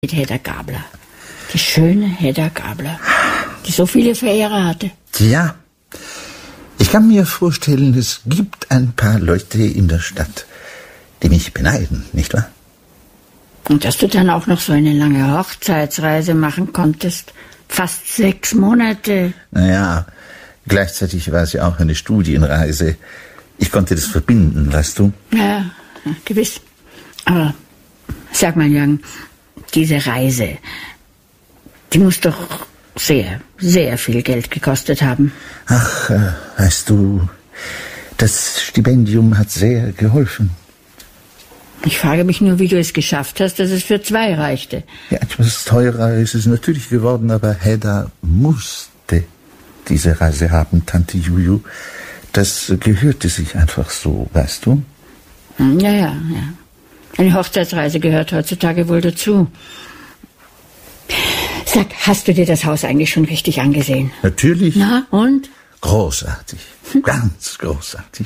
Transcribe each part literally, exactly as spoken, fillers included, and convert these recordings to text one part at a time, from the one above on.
Mit Hedda Gabler. Die schöne Hedda Gabler, die so viele Verehrer hatte. Ja, ich kann mir vorstellen, es gibt ein paar Leute in der Stadt, die mich beneiden, nicht wahr? Und dass du dann auch noch so eine lange Hochzeitsreise machen konntest. Fast sechs Monate. Naja, gleichzeitig war es ja auch eine Studienreise. Ich konnte das verbinden, weißt du? Ja, gewiss. Aber sag mal, Jürgen, diese Reise, die muss doch sehr, sehr viel Geld gekostet haben. Ach, äh, weißt du, das Stipendium hat sehr geholfen. Ich frage mich nur, wie du es geschafft hast, dass es für zwei reichte. Ja, etwas teurer ist es natürlich geworden, aber Hedda musste diese Reise haben, Tante Juju. Das gehörte sich einfach so, weißt du? Ja, ja, ja. Eine Hochzeitsreise gehört heutzutage wohl dazu. Sag, hast du dir das Haus eigentlich schon richtig angesehen? Natürlich. Na, und? Großartig, ganz großartig.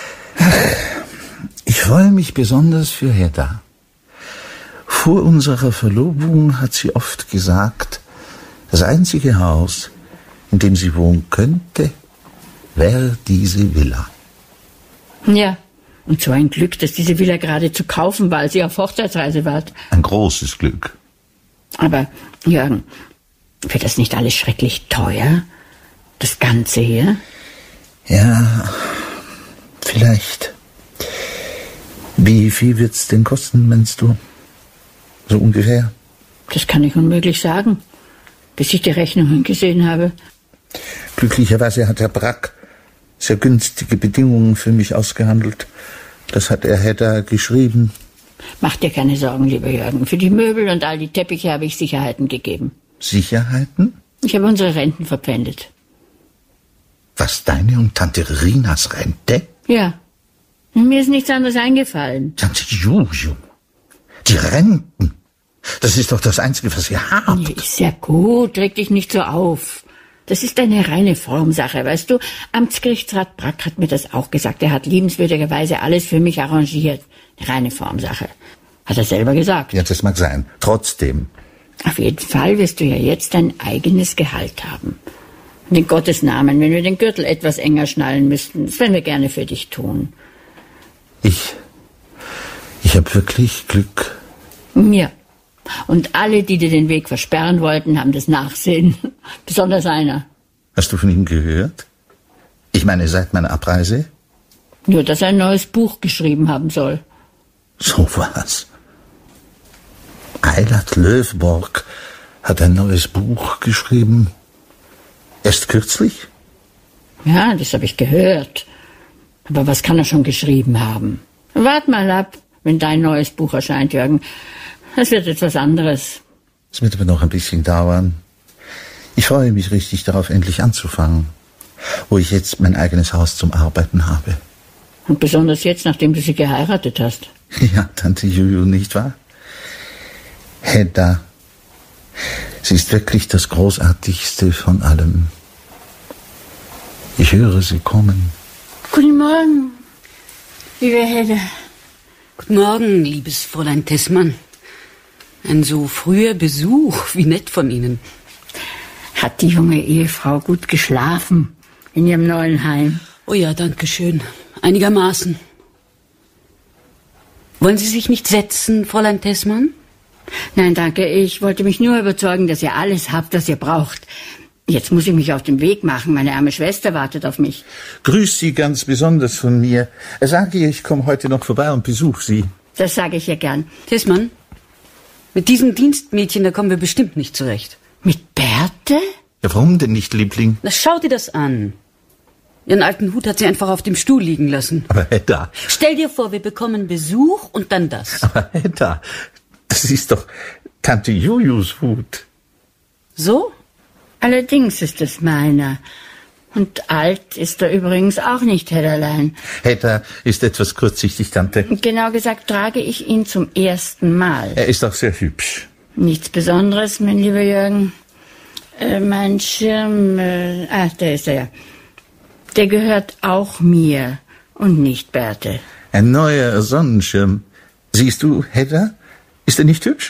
Ich freue mich besonders für Hedda. Vor unserer Verlobung hat sie oft gesagt, das einzige Haus, in dem sie wohnen könnte, wäre diese Villa. Ja, und so ein Glück, dass diese Villa gerade zu kaufen war, als sie auf Hochzeitsreise war. Ein großes Glück. Aber, Jürgen, wird das nicht alles schrecklich teuer? Das Ganze hier? Ja, vielleicht. Wie viel wird's denn kosten, meinst du? So ungefähr? Das kann ich unmöglich sagen, bis ich die Rechnungen gesehen habe. Glücklicherweise hat Herr Brack sehr günstige Bedingungen für mich ausgehandelt. Das hat er Hedda geschrieben. Mach dir keine Sorgen, lieber Jürgen. Für die Möbel und all die Teppiche habe ich Sicherheiten gegeben. Sicherheiten? Ich habe unsere Renten verpfändet. Was, deine und Tante Rinas Rente? Ja. Mir ist nichts anderes eingefallen. Tante Juju, die Renten, das ist doch das Einzige, was ihr habt. Nee, ist ja gut, reg dich nicht so auf. Das ist eine reine Formsache, weißt du. Amtsgerichtsrat Brack hat mir das auch gesagt. Er hat liebenswürdigerweise alles für mich arrangiert. Eine reine Formsache. Hat er selber gesagt. Ja, das mag sein. Trotzdem. Auf jeden Fall wirst du ja jetzt dein eigenes Gehalt haben. Und in Gottes Namen, wenn wir den Gürtel etwas enger schnallen müssten, das werden wir gerne für dich tun. Ich, ich habe wirklich Glück. Ja. Und alle, die dir den Weg versperren wollten, haben das Nachsehen. Besonders einer. Hast du von ihm gehört? Ich meine, seit meiner Abreise? Nur, dass er ein neues Buch geschrieben haben soll. So was. Eilert Löwborg hat ein neues Buch geschrieben. Erst kürzlich? Ja, das habe ich gehört. Aber was kann er schon geschrieben haben? Wart mal ab, wenn dein neues Buch erscheint, Jürgen. Es wird etwas anderes. Es wird aber noch ein bisschen dauern. Ich freue mich richtig darauf, endlich anzufangen, wo ich jetzt mein eigenes Haus zum Arbeiten habe. Und besonders jetzt, nachdem du sie geheiratet hast. Ja, Tante Juju, nicht wahr? Hedda, sie ist wirklich das Großartigste von allem. Ich höre sie kommen. Guten Morgen, liebe Hedda. Guten Morgen, liebes Fräulein Tessmann. Ein so früher Besuch, wie nett von Ihnen. Hat die junge Ehefrau gut geschlafen in ihrem neuen Heim? Oh ja, danke schön. Einigermaßen. Wollen Sie sich nicht setzen, Fräulein Tessmann? Nein, danke. Ich wollte mich nur überzeugen, dass ihr alles habt, was ihr braucht. Jetzt muss ich mich auf den Weg machen. Meine arme Schwester wartet auf mich. Grüß Sie ganz besonders von mir. Sage ihr, ich komme heute noch vorbei und besuche Sie. Das sage ich ihr gern. Tessmann, mit diesem Dienstmädchen, da kommen wir bestimmt nicht zurecht. Mit Berthe? Ja, warum denn nicht, Liebling? Na, schau dir das an. Ihren alten Hut hat sie einfach auf dem Stuhl liegen lassen. Aber Hedda... Stell dir vor, wir bekommen Besuch und dann das. Aber Hedda, das ist doch Tante Jujus Hut. So? Allerdings ist es meiner. Und alt ist er übrigens auch nicht, Hedderlein. Hedda ist etwas kurzsichtig, Tante. Genau gesagt trage ich ihn zum ersten Mal. Er ist auch sehr hübsch. Nichts Besonderes, mein lieber Jürgen. Äh, mein Schirm... Äh, ah, der ist er ja. Der gehört auch mir und nicht Berthe. Ein neuer Sonnenschirm. Siehst du, Hedda? Ist er nicht hübsch?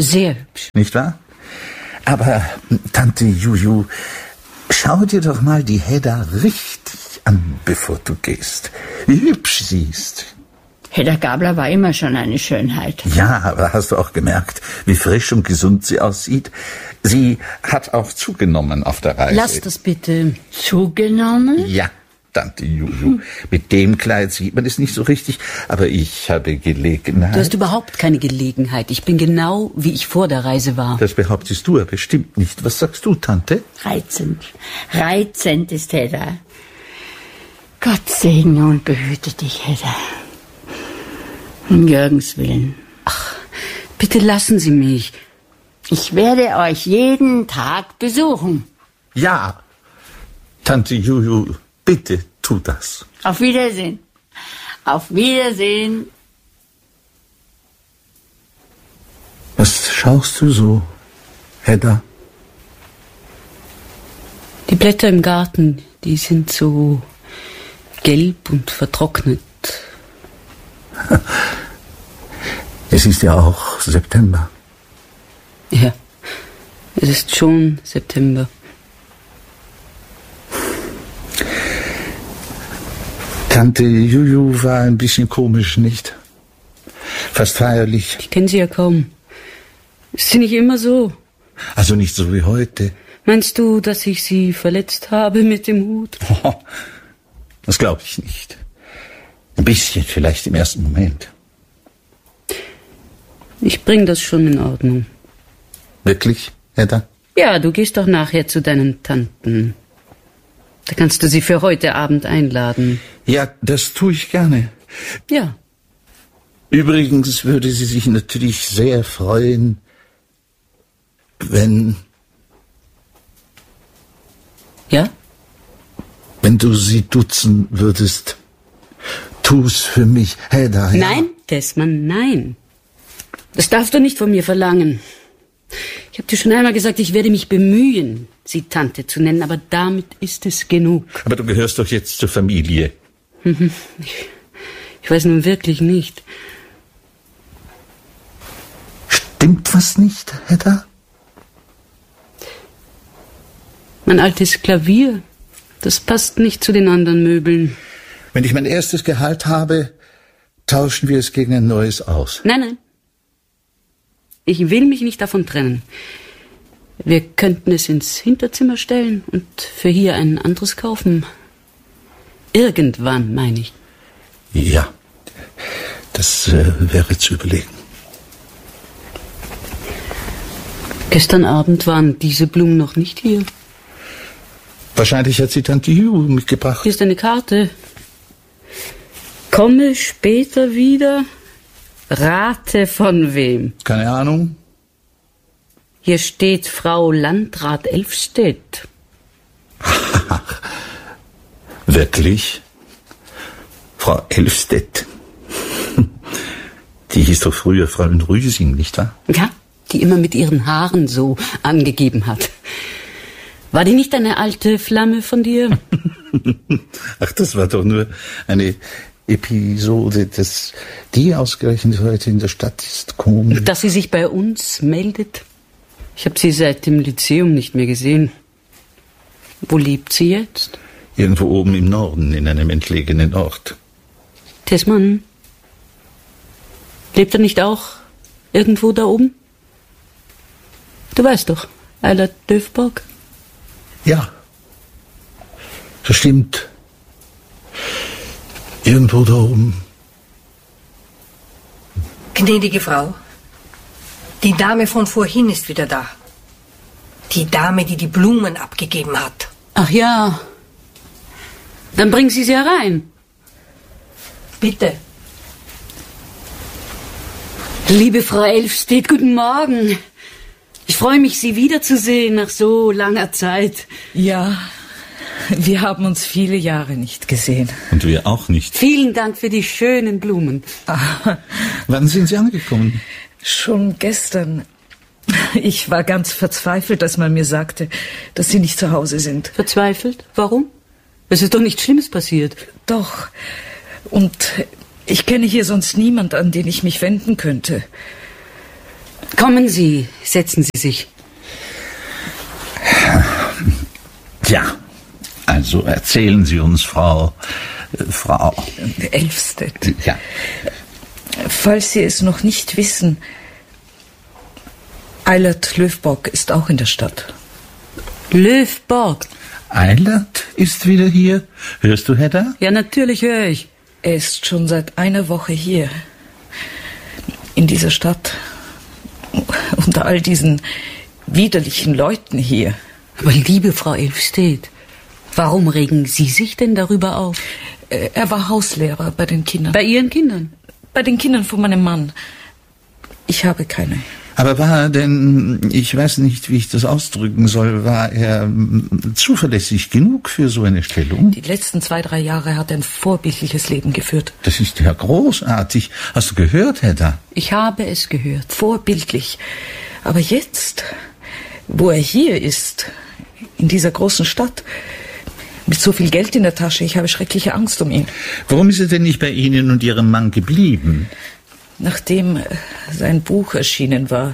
Sehr hübsch. Nicht wahr? Aber, Tante Juju, schau dir doch mal die Hedda richtig an, bevor du gehst. Wie hübsch sie ist. Hedda Gabler war immer schon eine Schönheit. Ja, aber hast du auch gemerkt, wie frisch und gesund sie aussieht? Sie hat auch zugenommen auf der Reise. Lass das bitte. Zugenommen? Ja, Tante Juju. Mit dem Kleid sieht man es nicht so richtig, aber ich habe Gelegenheit. Du hast überhaupt keine Gelegenheit. Ich bin genau, wie ich vor der Reise war. Das behauptest du ja bestimmt nicht. Was sagst du, Tante? Reizend. Reizend ist Hedda. Gott segne und behüte dich, Hedda. Um Jürgens Willen. Ach, bitte lassen Sie mich. Ich werde euch jeden Tag besuchen. Ja, Tante Juju, bitte tu das. Auf Wiedersehen. Auf Wiedersehen. Was schaust du so, Hedda? Die Blätter im Garten, die sind so gelb und vertrocknet. Es ist ja auch September. Ja, es ist schon September. Tante Juju war ein bisschen komisch, nicht? Fast feierlich. Ich kenne sie ja kaum. Ist sie nicht immer so? Also nicht so wie heute. Meinst du, dass ich sie verletzt habe mit dem Hut? Oh, das glaube ich nicht. Ein bisschen vielleicht im ersten Moment. Ich bring das schon in Ordnung. Wirklich, Hedda? Ja, du gehst doch nachher zu deinen Tanten. Da kannst du sie für heute Abend einladen. Ja, das tue ich gerne. Ja. Übrigens würde sie sich natürlich sehr freuen, wenn... Ja? Wenn du sie duzen würdest. Tu's für mich, Hedda. Ja? Nein, Tessmann, nein. Das darfst du nicht von mir verlangen. Ich habe dir schon einmal gesagt, ich werde mich bemühen, sie Tante zu nennen, aber damit ist es genug. Aber du gehörst doch jetzt zur Familie. Ich, ich weiß nun wirklich nicht. Stimmt was nicht, Hedda? Mein altes Klavier, das passt nicht zu den anderen Möbeln. Wenn ich mein erstes Gehalt habe, tauschen wir es gegen ein neues aus. Nein, nein. Ich will mich nicht davon trennen. Wir könnten es ins Hinterzimmer stellen und für hier ein anderes kaufen. Irgendwann, meine ich. Ja, das äh, wäre zu überlegen. Gestern Abend waren diese Blumen noch nicht hier. Wahrscheinlich hat sie Tante Juju mitgebracht. Hier ist eine Karte. Komme später wieder. Rate von wem? Keine Ahnung. Hier steht Frau Landrat Elfstedt. Wirklich? Frau Elfstedt? Die hieß doch früher Fräulein Rüsing, nicht wahr? Ja, die immer mit ihren Haaren so angegeben hat. War die nicht eine alte Flamme von dir? Ach, das war doch nur eine Episode, dass die ausgerechnet heute in der Stadt ist. Komisch. Dass sie sich bei uns meldet? Ich habe sie seit dem Lyzeum nicht mehr gesehen. Wo lebt sie jetzt? Irgendwo oben im Norden, in einem entlegenen Ort. Tessmann, lebt er nicht auch irgendwo da oben? Du weißt doch, Eilert Döfborg. Ja, das stimmt. Irgendwo da oben. Gnädige Frau, die Dame von vorhin ist wieder da. Die Dame, die die Blumen abgegeben hat. Ach ja, dann bringen Sie sie herein. Bitte. Liebe Frau Elfstedt, guten Morgen. Ich freue mich, Sie wiederzusehen nach so langer Zeit. Ja, wir haben uns viele Jahre nicht gesehen. Und wir auch nicht. Vielen Dank für die schönen Blumen. Ah, Wann sind Sie angekommen? schon gestern. Ich war ganz verzweifelt, als man mir sagte, dass Sie nicht zu Hause sind. Verzweifelt? Warum? Es ist doch nichts Schlimmes passiert. Doch. Und ich kenne hier sonst niemand, an den ich mich wenden könnte. Kommen Sie, setzen Sie sich. Ja, also erzählen Sie uns, Frau... Äh, Frau... Elvstedt. Ja. Falls Sie es noch nicht wissen, Eilert Löfborg ist auch in der Stadt. Löfborg? Eilert ist wieder hier. Hörst du, Hedda? Ja, natürlich höre ich. Er ist schon seit einer Woche hier. In dieser Stadt. Unter all diesen widerlichen Leuten hier. Aber liebe Frau Elvstedt, warum regen Sie sich denn darüber auf? Er war Hauslehrer bei den Kindern. Bei Ihren Kindern? Bei den Kindern von meinem Mann. Ich habe keine. Aber war er denn, ich weiß nicht, wie ich das ausdrücken soll, war er mm, zuverlässig genug für so eine Stellung? Die letzten zwei, drei Jahre hat er ein vorbildliches Leben geführt. Das ist ja großartig. Hast du gehört, Hedda? Ich habe es gehört. Vorbildlich. Aber jetzt, wo er hier ist, in dieser großen Stadt, mit so viel Geld in der Tasche, ich habe schreckliche Angst um ihn. Warum ist er denn nicht bei Ihnen und Ihrem Mann geblieben? Nachdem sein Buch erschienen war,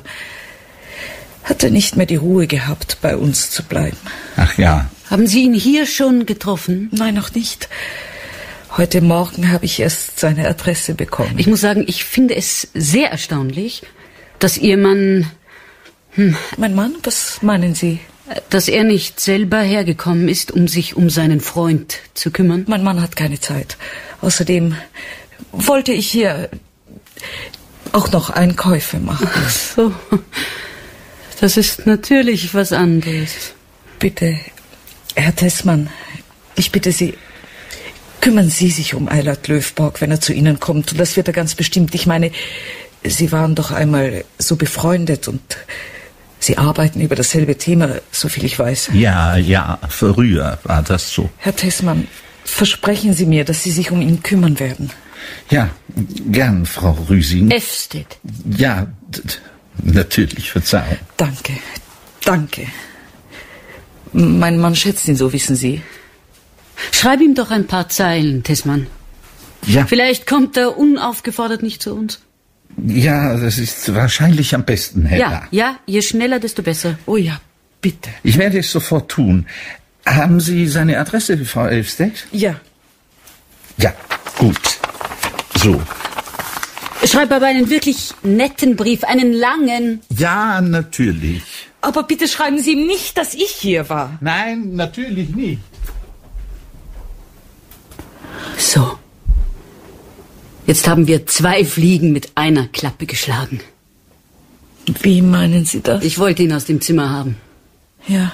hat er nicht mehr die Ruhe gehabt, bei uns zu bleiben. Ach ja. Haben Sie ihn hier schon getroffen? Nein, noch nicht. Heute Morgen habe ich erst seine Adresse bekommen. Ich muss sagen, ich finde es sehr erstaunlich, dass Ihr Mann... Hm, mein Mann? Was meinen Sie? Dass er nicht selber hergekommen ist, um sich um seinen Freund zu kümmern. Mein Mann hat keine Zeit. Außerdem wollte ich hier auch noch Einkäufe machen. Ach so. Das ist natürlich was anderes. Bitte, Herr Tessmann, ich bitte Sie, kümmern Sie sich um Eilert Löfborg, wenn er zu Ihnen kommt. Und das wird er ganz bestimmt. Ich meine, Sie waren doch einmal so befreundet und Sie arbeiten über dasselbe Thema, soviel ich weiß. Ja, ja, früher war das so. Herr Tessmann, versprechen Sie mir, dass Sie sich um ihn kümmern werden. Ja, gern, Frau Rüsing. Elvstedt. Ja, d- natürlich, Verzeihung. Danke, danke. Mein Mann schätzt ihn so, wissen Sie. Schreib ihm doch ein paar Zeilen, Tessmann. Ja, Vielleicht kommt er unaufgefordert nicht zu uns. ja, das ist wahrscheinlich am besten, Hedda. Ja, ja, je schneller, desto besser. Oh ja, bitte. Ich werde es sofort tun. Haben Sie seine Adresse, Frau Elvstedt? Ja. Ja, gut. So. Schreib aber einen wirklich netten Brief, einen langen. Ja, natürlich. Aber bitte schreiben Sie ihm nicht, dass ich hier war. Nein, natürlich nicht. So. Jetzt haben wir zwei Fliegen mit einer Klappe geschlagen. Wie meinen Sie das? Ich wollte ihn aus dem Zimmer haben. Ja.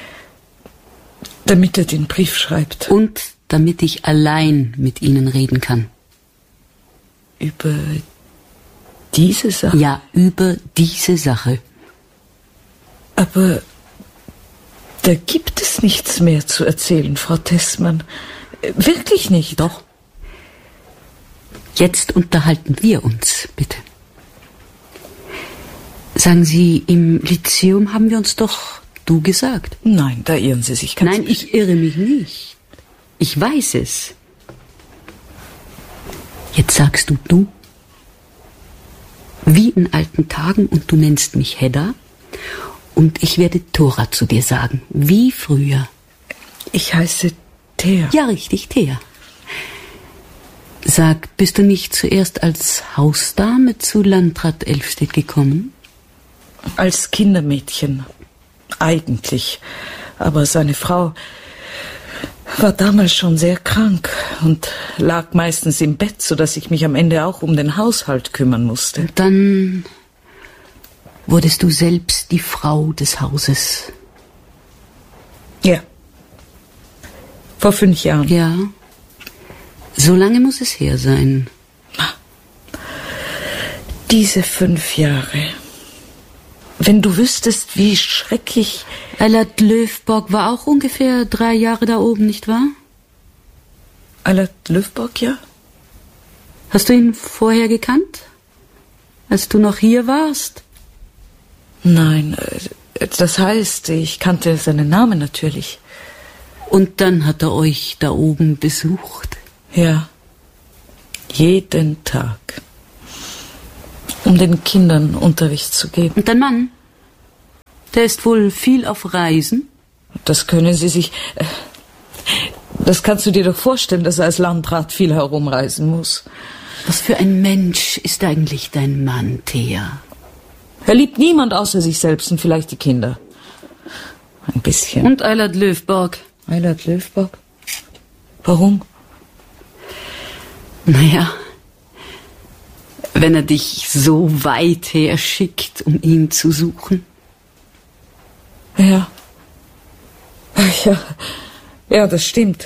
Damit er den Brief schreibt. Und damit ich allein mit Ihnen reden kann. Über diese Sache? Ja, über diese Sache. Aber da gibt es nichts mehr zu erzählen, Frau Tessmann. Wirklich nicht. Doch. Jetzt unterhalten wir uns, bitte. Sagen Sie, im Lyzeum haben wir uns doch du gesagt. Nein, da irren Sie sich ganz. Nein, ich irre mich nicht. Ich weiß es. Jetzt sagst du du. Wie in alten Tagen und du nennst mich Hedda. Und ich werde Thora zu dir sagen. Wie früher. Ich heiße Thea. Ja, richtig, Thea. Sag, bist du nicht zuerst als Hausdame zu Landrat Elvstedt gekommen? Als Kindermädchen. Eigentlich. Aber seine Frau war damals schon sehr krank und lag meistens im Bett, sodass ich mich am Ende auch um den Haushalt kümmern musste. Dann wurdest du selbst die Frau des Hauses. Ja. Vor fünf Jahren. Ja. So lange muss es her sein. Diese fünf Jahre. Wenn du wüsstest, wie schrecklich... Eilert Löfborg war auch ungefähr drei Jahre da oben, nicht wahr? Eilert Löfborg, ja? Hast du ihn vorher gekannt? Als du noch hier warst? Nein, das heißt, ich kannte seinen Namen natürlich. Und dann hat er euch da oben besucht? Ja, jeden Tag. Um den Kindern Unterricht zu geben. Und dein Mann? Der ist wohl viel auf Reisen? Das können Sie sich... Äh, das kannst du dir doch vorstellen, dass er als Landrat viel herumreisen muss. Was für ein Mensch ist eigentlich dein Mann, Thea? Er liebt niemand außer sich selbst und vielleicht die Kinder. Ein bisschen. Und Eilert Löwborg? Eilert Löwborg? Warum? Naja, wenn er dich so weit her schickt, um ihn zu suchen. Ja. Ach ja. Ja, das stimmt.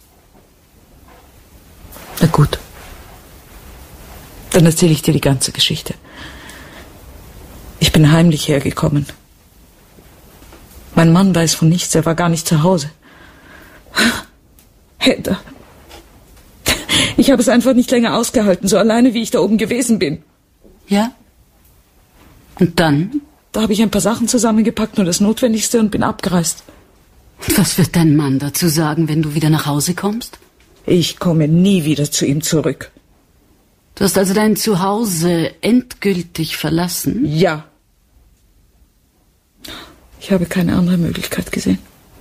Na gut. Dann erzähle ich dir die ganze Geschichte. Ich bin heimlich hergekommen. Mein Mann weiß von nichts, er war gar nicht zu Hause. Hedda. Ich habe es einfach nicht länger ausgehalten, so alleine wie ich da oben gewesen bin. Ja? Und dann? Da habe ich ein paar Sachen zusammengepackt, nur das Notwendigste, und bin abgereist. Was wird dein Mann dazu sagen, wenn du wieder nach Hause kommst? Ich komme nie wieder zu ihm zurück. Du hast also dein Zuhause endgültig verlassen? Ja. Ich habe keine andere Möglichkeit gesehen.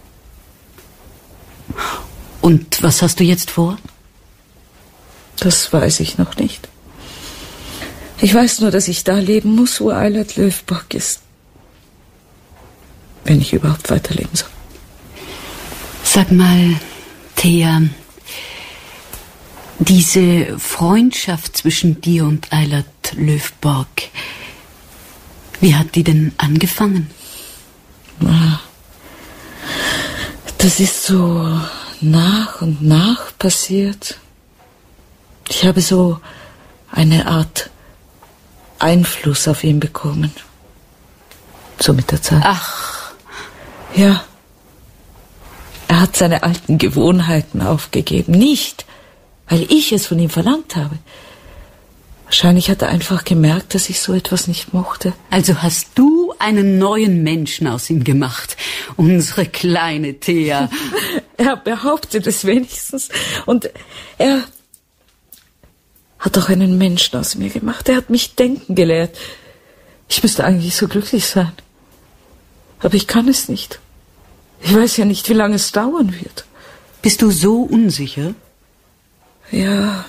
Und was hast du jetzt vor? Das weiß ich noch nicht. Ich weiß nur, dass ich da leben muss, wo Eilert Löwborg ist. Wenn ich überhaupt weiterleben soll. Sag mal, Thea, diese Freundschaft zwischen dir und Eilert Löwborg, wie hat die denn angefangen? Das ist so nach und nach passiert. Ich habe so eine Art Einfluss auf ihn bekommen. So mit der Zeit. Ach. Ja. Er hat seine alten Gewohnheiten aufgegeben. Nicht, weil ich es von ihm verlangt habe. Wahrscheinlich hat er einfach gemerkt, dass ich so etwas nicht mochte. Also hast du einen neuen Menschen aus ihm gemacht. Unsere kleine Thea. Er behauptet es wenigstens. Und er hat auch einen Menschen aus mir gemacht. Er hat mich denken gelehrt. Ich müsste eigentlich so glücklich sein. Aber ich kann es nicht. Ich weiß ja nicht, wie lange es dauern wird. Bist du so unsicher? Ja,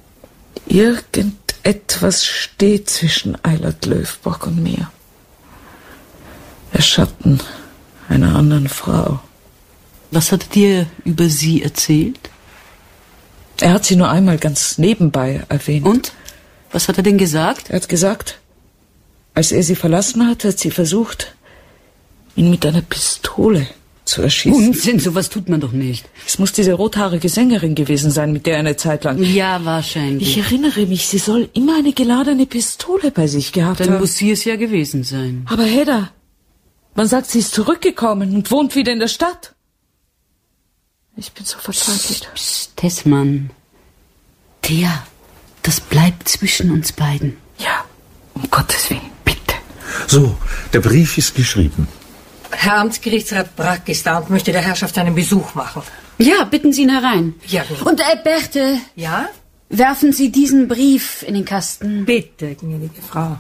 irgendetwas steht zwischen Eilert Löwborg und mir. Der Schatten einer anderen Frau. Was hat er dir über sie erzählt? Er hat sie nur einmal ganz nebenbei erwähnt. Und? Was hat er denn gesagt? Er hat gesagt, als er sie verlassen hat, hat sie versucht, ihn mit einer Pistole zu erschießen. Unsinn, sowas tut man doch nicht. Es muss diese rothaarige Sängerin gewesen sein, mit der er eine Zeit lang... Ja, wahrscheinlich. Ich erinnere mich, sie soll immer eine geladene Pistole bei sich gehabt Dann haben. Dann muss sie es ja gewesen sein. Aber Hedda, man sagt, sie ist zurückgekommen und wohnt wieder in der Stadt. Ich bin so verzweifelt. Psst, psst, Tessmann. Thea, das bleibt zwischen uns beiden. Ja, um Gottes Willen, bitte. So, der Brief ist geschrieben. Herr Amtsgerichtsrat Brack ist da und möchte der Herrschaft einen Besuch machen. Ja, bitten Sie ihn herein. Ja, gut. Und äh, Berthe, Ja? werfen Sie diesen Brief in den Kasten. Bitte, gnädige Frau.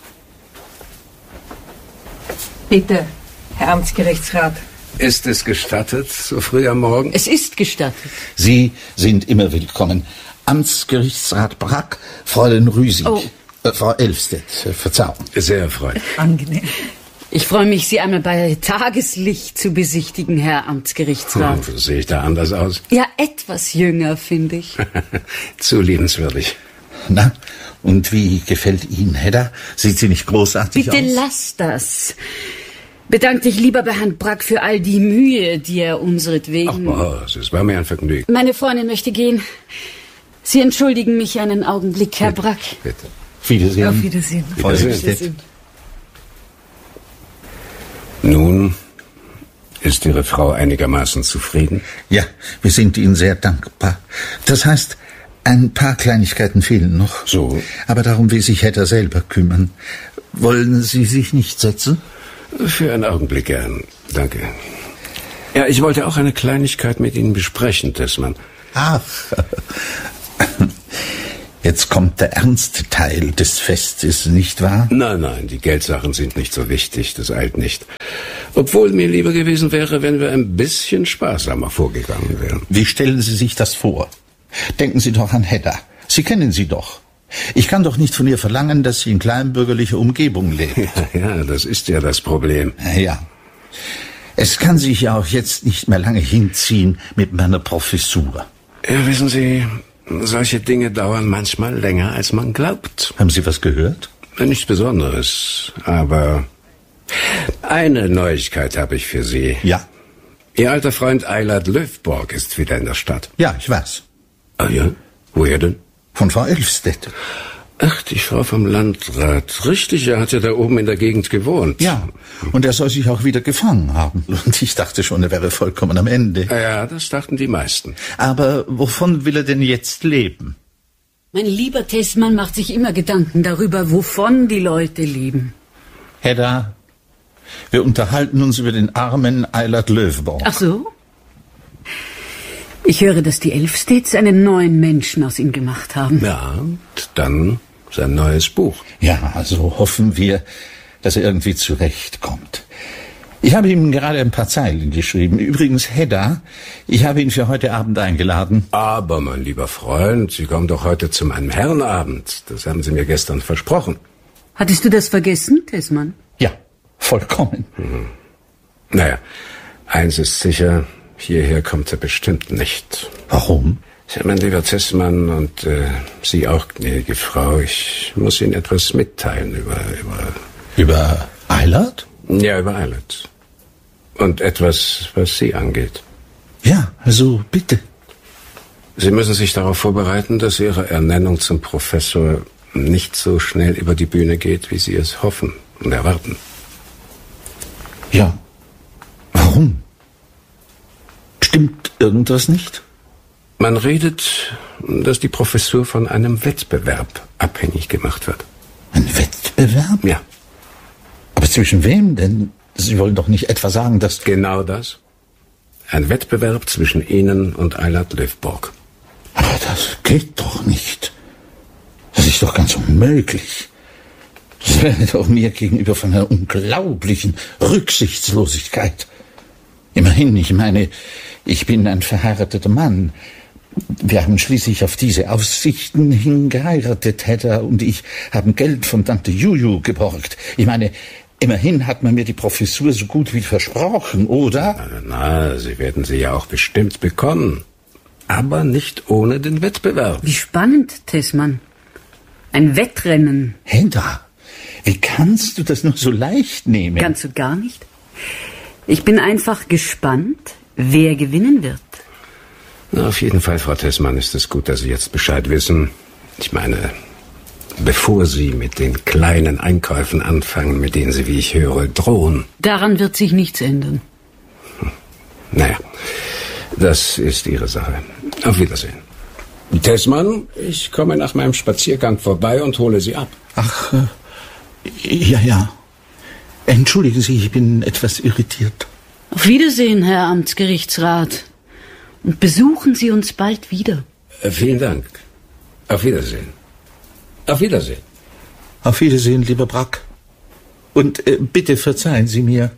Bitte, Herr Amtsgerichtsrat. Ist es gestattet, so früh am Morgen? Es ist gestattet. Sie sind immer willkommen. Amtsgerichtsrat Brack, Fräulein Rüsig. Oh. Äh, Frau Elfstedt, äh, Verzeihung. Sehr erfreut. Angenehm. Ich freue mich, Sie einmal bei Tageslicht zu besichtigen, Herr Amtsgerichtsrat. Hm, sehe ich da anders aus? Ja, etwas jünger, finde ich. Zu liebenswürdig. Na, und wie gefällt Ihnen, Hedda? Sieht sie nicht großartig Bitte aus? lass das. Bedank dich lieber bei Herrn Brack für all die Mühe, die er Ach, unseretwegen... was, es war mir ein Vergnügen. Meine Freundin möchte gehen. Sie entschuldigen mich einen Augenblick, Herr Brack. Bitte. Wiedersehen. Auf Wiedersehen. Frau Wiedersehen. Elfstedt. Nun, ist Ihre Frau einigermaßen zufrieden? Ja, wir sind Ihnen sehr dankbar. Das heißt, ein paar Kleinigkeiten fehlen noch. So. Aber darum will sich Hedda selber kümmern. Wollen Sie sich nicht setzen? Für einen Augenblick gern. Danke. Ja, ich wollte auch eine Kleinigkeit mit Ihnen besprechen, Tessmann. Ach. Jetzt kommt der ernste Teil des Festes, nicht wahr? Nein, nein, die Geldsachen sind nicht so wichtig, das eilt nicht. Obwohl mir lieber gewesen wäre, wenn wir ein bisschen sparsamer vorgegangen wären. Wie stellen Sie sich das vor? Denken Sie doch an Hedda. Sie kennen sie doch. Ich kann doch nicht von ihr verlangen, dass sie in kleinbürgerlicher Umgebung lebt. Ja, ja, das ist ja das Problem. Ja. Es kann sich ja auch jetzt nicht mehr lange hinziehen mit meiner Professur. Ja, wissen Sie, solche Dinge dauern manchmal länger, als man glaubt. Haben Sie was gehört? Nichts Besonderes, aber eine Neuigkeit habe ich für Sie. Ja. Ihr alter Freund Eilert Löfborg ist wieder in der Stadt. Ja, ich weiß. Ah ja? Woher denn? Von Frau Elfstedt. Ach, die Frau vom Landrat. Richtig, er hat ja da oben in der Gegend gewohnt. Ja, und er soll sich auch wieder gefangen haben. Und ich dachte schon, er wäre vollkommen am Ende. Ja, das dachten die meisten. Aber wovon will er denn jetzt leben? Mein lieber Tessmann macht sich immer Gedanken darüber, wovon die Leute leben. Hedda, wir unterhalten uns über den armen Eilert Löfborg. Ach so? Ich höre, dass die Elfstedts einen neuen Menschen aus ihm gemacht haben. Ja, und dann sein neues Buch. Ja, also hoffen wir, dass er irgendwie zurechtkommt. Ich habe ihm gerade ein paar Zeilen geschrieben. Übrigens, Hedda, ich habe ihn für heute Abend eingeladen. Aber, mein lieber Freund, Sie kommen doch heute zu meinem Herrenabend. Das haben Sie mir gestern versprochen. Hattest du das vergessen, Tessmann? Ja, vollkommen. Mhm. Naja, eins ist sicher, hierher kommt er bestimmt nicht. Warum? Ja, mein lieber Tessmann und äh, Sie auch, gnädige Frau, ich muss Ihnen etwas mitteilen über... Über, über Eilert? Ja, über Eilert. Und etwas, was Sie angeht. Ja, also bitte. Sie müssen sich darauf vorbereiten, dass Ihre Ernennung zum Professor nicht so schnell über die Bühne geht, wie Sie es hoffen und erwarten. Ja. Warum? Stimmt irgendwas nicht? Man redet, dass die Professur von einem Wettbewerb abhängig gemacht wird. Ein Wettbewerb? Ja. Aber zwischen wem denn? Sie wollen doch nicht etwa sagen, dass... Genau das. Ein Wettbewerb zwischen Ihnen und Eilert Löfborg. Aber das geht doch nicht. Das ist doch ganz unmöglich. Das wäre doch mir gegenüber von einer unglaublichen Rücksichtslosigkeit. Immerhin, ich meine, ich bin ein verheirateter Mann. Wir haben schließlich auf diese Aussichten hin geheiratet. Hedda und ich haben Geld von Tante Juju geborgt. Ich meine, immerhin hat man mir die Professur so gut wie versprochen, oder? Na, na, Sie werden sie ja auch bestimmt bekommen. Aber nicht ohne den Wettbewerb. Wie spannend, Tessmann. Ein Wettrennen. Hedda, wie kannst du das nur so leicht nehmen? Ganz und gar nicht. Ich bin einfach gespannt, wer gewinnen wird. Na, auf jeden Fall, Frau Tessmann, ist es gut, dass Sie jetzt Bescheid wissen. Ich meine, bevor Sie mit den kleinen Einkäufen anfangen, mit denen Sie, wie ich höre, drohen. Daran wird sich nichts ändern. Hm. Naja, das ist Ihre Sache. Auf Wiedersehen. Tessmann, ich komme nach meinem Spaziergang vorbei und hole Sie ab. Ach, äh, ja, ja. Entschuldigen Sie, ich bin etwas irritiert. Auf Wiedersehen, Herr Amtsgerichtsrat. Und besuchen Sie uns bald wieder. Äh, vielen Dank. Auf Wiedersehen. Auf Wiedersehen. Auf Wiedersehen, lieber Brack. Und äh, bitte verzeihen Sie mir.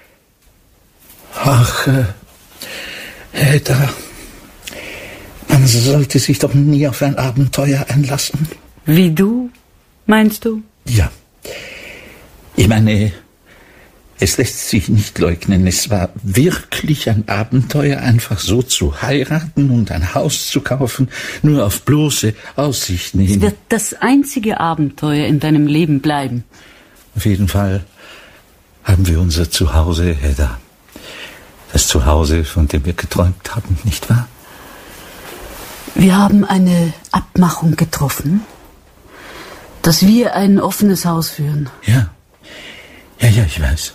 Ach, äh, Hedda, man sollte sich doch nie auf ein Abenteuer einlassen. Wie du, meinst du? Ja. Ich meine, es lässt sich nicht leugnen, es war wirklich ein Abenteuer, einfach so zu heiraten und ein Haus zu kaufen, nur auf bloße Aussichten hin. Es wird das einzige Abenteuer in deinem Leben bleiben. Auf jeden Fall haben wir unser Zuhause, Hedda. Das Zuhause, von dem wir geträumt haben, nicht wahr? Wir haben eine Abmachung getroffen, dass wir ein offenes Haus führen. Ja, ja, ja, ich weiß.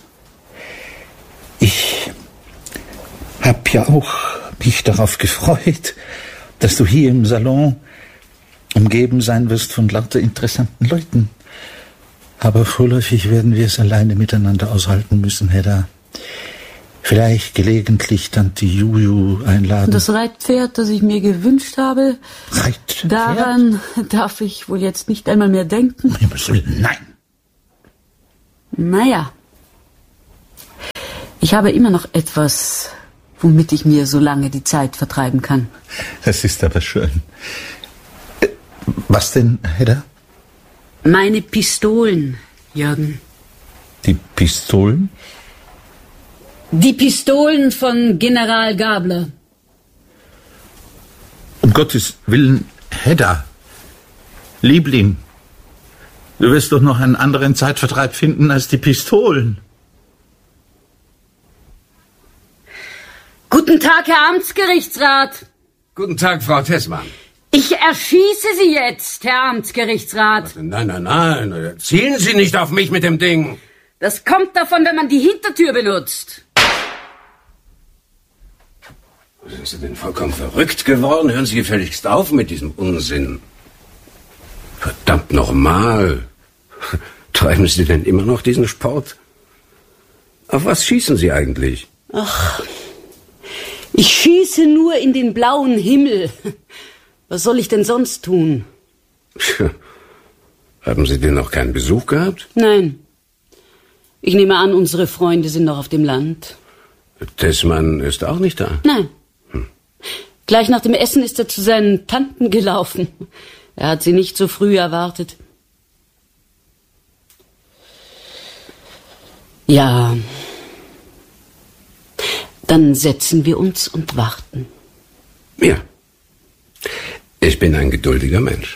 Ich habe ja auch mich darauf gefreut, dass du hier im Salon umgeben sein wirst von lauter interessanten Leuten. Aber vorläufig werden wir es alleine miteinander aushalten müssen, Hedda. Vielleicht gelegentlich Tante Juju einladen. Das Reitpferd, das ich mir gewünscht habe, Reitpferd? Daran darf ich wohl jetzt nicht einmal mehr denken. Nein. Naja, ich habe immer noch etwas, womit ich mir so lange die Zeit vertreiben kann. Das ist aber schön. Was denn, Hedda? Meine Pistolen, Jürgen. Die Pistolen? Die Pistolen von General Gabler. Um Gottes Willen, Hedda. Liebling, du wirst doch noch einen anderen Zeitvertreib finden als die Pistolen. Guten Tag, Herr Amtsgerichtsrat. Guten Tag, Frau Tessmann. Ich erschieße Sie jetzt, Herr Amtsgerichtsrat. Nein, nein, nein. Zielen Sie nicht auf mich mit dem Ding. Das kommt davon, wenn man die Hintertür benutzt. Sind Sie denn vollkommen verrückt geworden? Hören Sie gefälligst auf mit diesem Unsinn. Verdammt nochmal. Treiben Sie denn immer noch diesen Sport? Auf was schießen Sie eigentlich? Ach, ich schieße nur in den blauen Himmel. Was soll ich denn sonst tun? Haben Sie denn noch keinen Besuch gehabt? Nein. Ich nehme an, unsere Freunde sind noch auf dem Land. Tessmann ist auch nicht da? Nein. Hm. Gleich nach dem Essen ist er zu seinen Tanten gelaufen. Er hat sie nicht so früh erwartet. Ja. Dann setzen wir uns und warten. Ja. Ich bin ein geduldiger Mensch.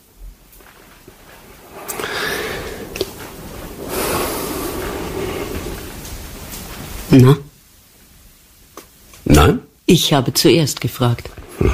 Na? Nein? Ich habe zuerst gefragt.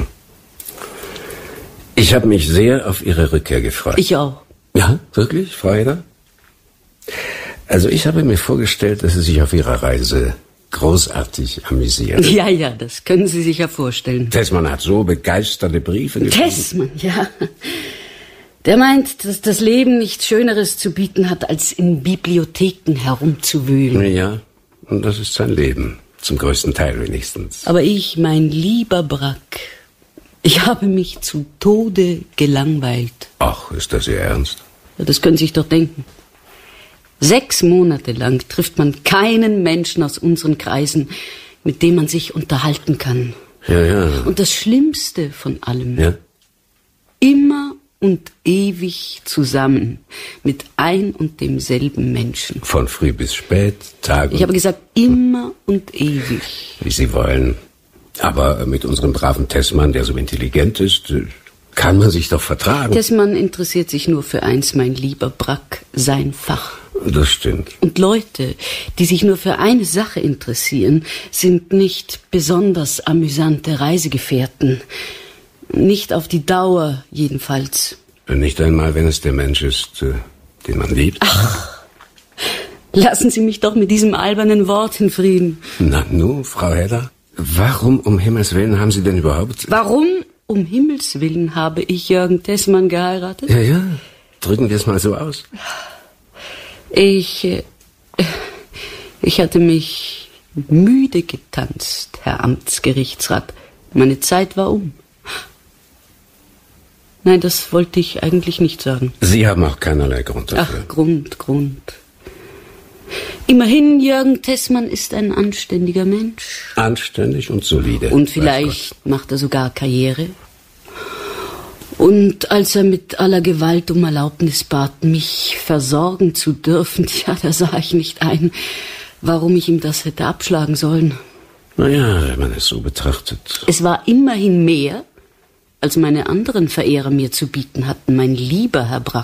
Ich habe mich sehr auf Ihre Rückkehr gefreut. Ich auch. Ja, wirklich, Frau Hedda? Also ich habe mir vorgestellt, dass Sie sich auf Ihrer Reise großartig amüsieren. Ja, ja, das können Sie sich ja vorstellen. Tessmann hat so begeisterte Briefe geschrieben. Tessmann, ja. Der meint, dass das Leben nichts Schöneres zu bieten hat, als in Bibliotheken herumzuwühlen. Ja, und das ist sein Leben. Zum größten Teil wenigstens. Aber ich, mein lieber Brack, ich habe mich zu Tode gelangweilt. Ach, ist das Ihr Ernst? Ja, das können Sie sich doch denken. Sechs Monate lang trifft man keinen Menschen aus unseren Kreisen, mit dem man sich unterhalten kann. Ja, ja. Und das Schlimmste von allem, Ja? immer und ewig zusammen mit ein und demselben Menschen. Von früh bis spät, Tag und... Ich habe gesagt, immer und ewig. Wie Sie wollen. Aber mit unserem braven Tessmann, der so intelligent ist, kann man sich doch vertragen. Tessmann interessiert sich nur für eins, mein lieber Brack, sein Fach. Das stimmt. Und Leute, die sich nur für eine Sache interessieren, sind nicht besonders amüsante Reisegefährten. Nicht auf die Dauer, jedenfalls. Nicht einmal, wenn es der Mensch ist, den man liebt. Ach, lassen Sie mich doch mit diesem albernen Wort in Frieden. Na nun, Frau Hedda, warum um Himmels Willen haben Sie denn überhaupt... Warum um Himmels Willen habe ich Jürgen Tessmann geheiratet? Ja, ja, drücken wir es mal so aus. Ich, äh, ich hatte mich müde getanzt, Herr Amtsgerichtsrat. Meine Zeit war um. Nein, das wollte ich eigentlich nicht sagen. Sie haben auch keinerlei Grund dafür. Ach, Grund, Grund. Immerhin, Jürgen Tessmann ist ein anständiger Mensch. Anständig und solide. Und vielleicht macht er sogar Karriere. Und als er mit aller Gewalt um Erlaubnis bat, mich versorgen zu dürfen, ja, da sah ich nicht ein, warum ich ihm das hätte abschlagen sollen. Naja, wenn man es so betrachtet. Es war immerhin mehr, als meine anderen Verehrer mir zu bieten hatten, mein lieber Herr Brack.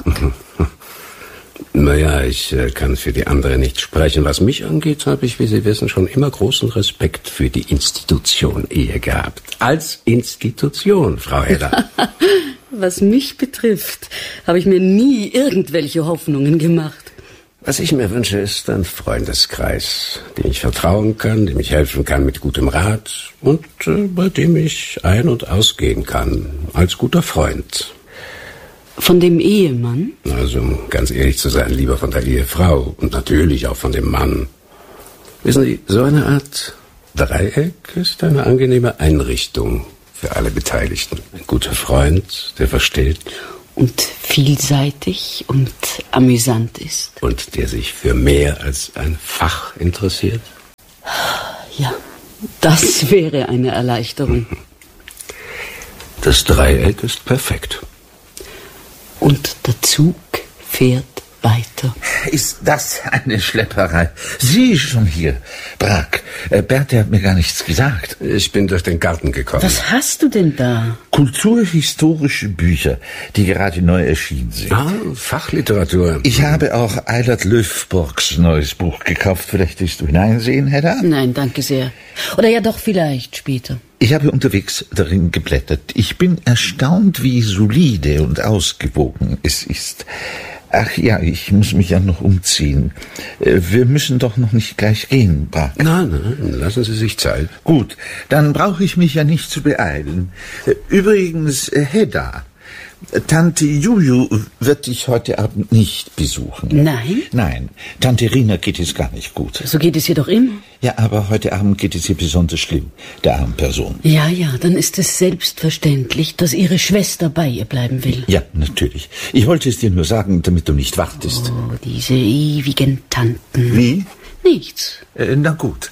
Naja, ich äh, kann für die anderen nicht sprechen. Was mich angeht, habe ich, wie Sie wissen, schon immer großen Respekt für die Institution Ehe gehabt. Als Institution, Frau Hedda. Was mich betrifft, habe ich mir nie irgendwelche Hoffnungen gemacht. Was ich mir wünsche, ist ein Freundeskreis, dem ich vertrauen kann, dem ich helfen kann mit gutem Rat und äh, bei dem ich ein- und ausgehen kann, als guter Freund. Von dem Ehemann? Also, um ganz ehrlich zu sein, lieber von der Ehefrau und natürlich auch von dem Mann. Wissen Sie, so eine Art Dreieck ist eine angenehme Einrichtung für alle Beteiligten. Ein guter Freund, der versteht. Und vielseitig und amüsant ist. Und der sich für mehr als ein Fach interessiert. Ja, das wäre eine Erleichterung. Das Dreieck ist perfekt. Und der Zug fährt weiter. Ist das eine Schlepperei? Sie schon hier, Brack. Äh, Berthe hat mir gar nichts gesagt. Ich bin durch den Garten gekommen. Was hast du denn da? Kulturhistorische Bücher, die gerade neu erschienen sind. Ah, Fachliteratur. Ich habe auch Eilert Löfborgs neues Buch gekauft. Vielleicht willst du hineinsehen, Hedda? Nein, danke sehr. Oder ja doch vielleicht später. Ich habe unterwegs darin geblättert. Ich bin erstaunt, wie solide und ausgewogen es ist. Ach ja, ich muss mich ja noch umziehen. Wir müssen doch noch nicht gleich gehen, Brack. Nein, nein, lassen Sie sich Zeit. Gut, dann brauche ich mich ja nicht zu beeilen. Übrigens, Hedda, Tante Juju wird dich heute Abend nicht besuchen. Nein? Nein, Tante Rina geht es gar nicht gut. So geht es ihr doch immer. Ja, aber heute Abend geht es ihr besonders schlimm, der armen Person. Ja, ja, dann ist es selbstverständlich, dass ihre Schwester bei ihr bleiben will. Ja, natürlich. Ich wollte es dir nur sagen, damit du nicht wartest. Oh, diese ewigen Tanten. Wie? Nichts. Äh, na gut.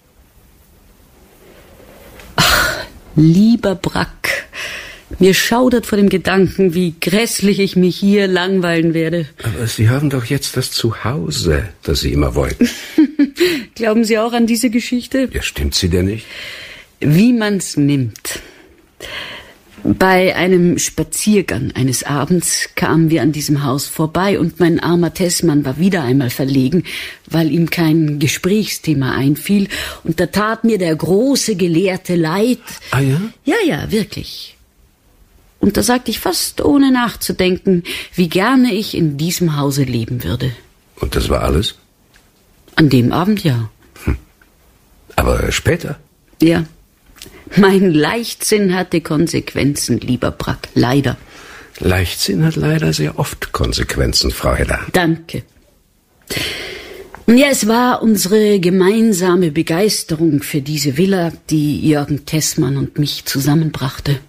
Ach, lieber Brack, mir schaudert vor dem Gedanken, wie grässlich ich mich hier langweilen werde. Aber Sie haben doch jetzt das Zuhause, das Sie immer wollten. Glauben Sie auch an diese Geschichte? Ja, stimmt sie denn nicht? Wie man's nimmt. Bei einem Spaziergang eines Abends kamen wir an diesem Haus vorbei und mein armer Tessmann war wieder einmal verlegen, weil ihm kein Gesprächsthema einfiel. Und da tat mir der große Gelehrte leid. Ah ja? Ja, ja, wirklich. Und da sagte ich fast ohne nachzudenken, wie gerne ich in diesem Hause leben würde. Und das war alles? An dem Abend ja. Hm. Aber später? Ja. Mein Leichtsinn hatte Konsequenzen, lieber Brack, leider. Leichtsinn hat leider sehr oft Konsequenzen, Frau Hedda. Danke. Ja, es war unsere gemeinsame Begeisterung für diese Villa, die Jürgen Tessmann und mich zusammenbrachte.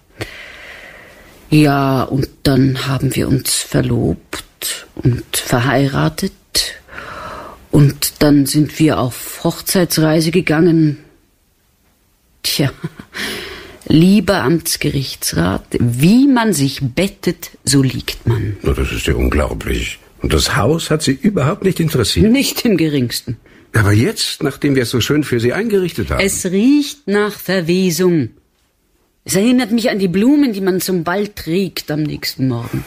Ja, und dann haben wir uns verlobt und verheiratet. Und dann sind wir auf Hochzeitsreise gegangen. Tja, lieber Amtsgerichtsrat, wie man sich bettet, so liegt man. Oh, das ist ja unglaublich. Und das Haus hat Sie überhaupt nicht interessiert? Nicht im geringsten. Aber jetzt, nachdem wir es so schön für Sie eingerichtet haben... Es riecht nach Verwesung. Es erinnert mich an die Blumen, die man zum Ball trägt am nächsten Morgen.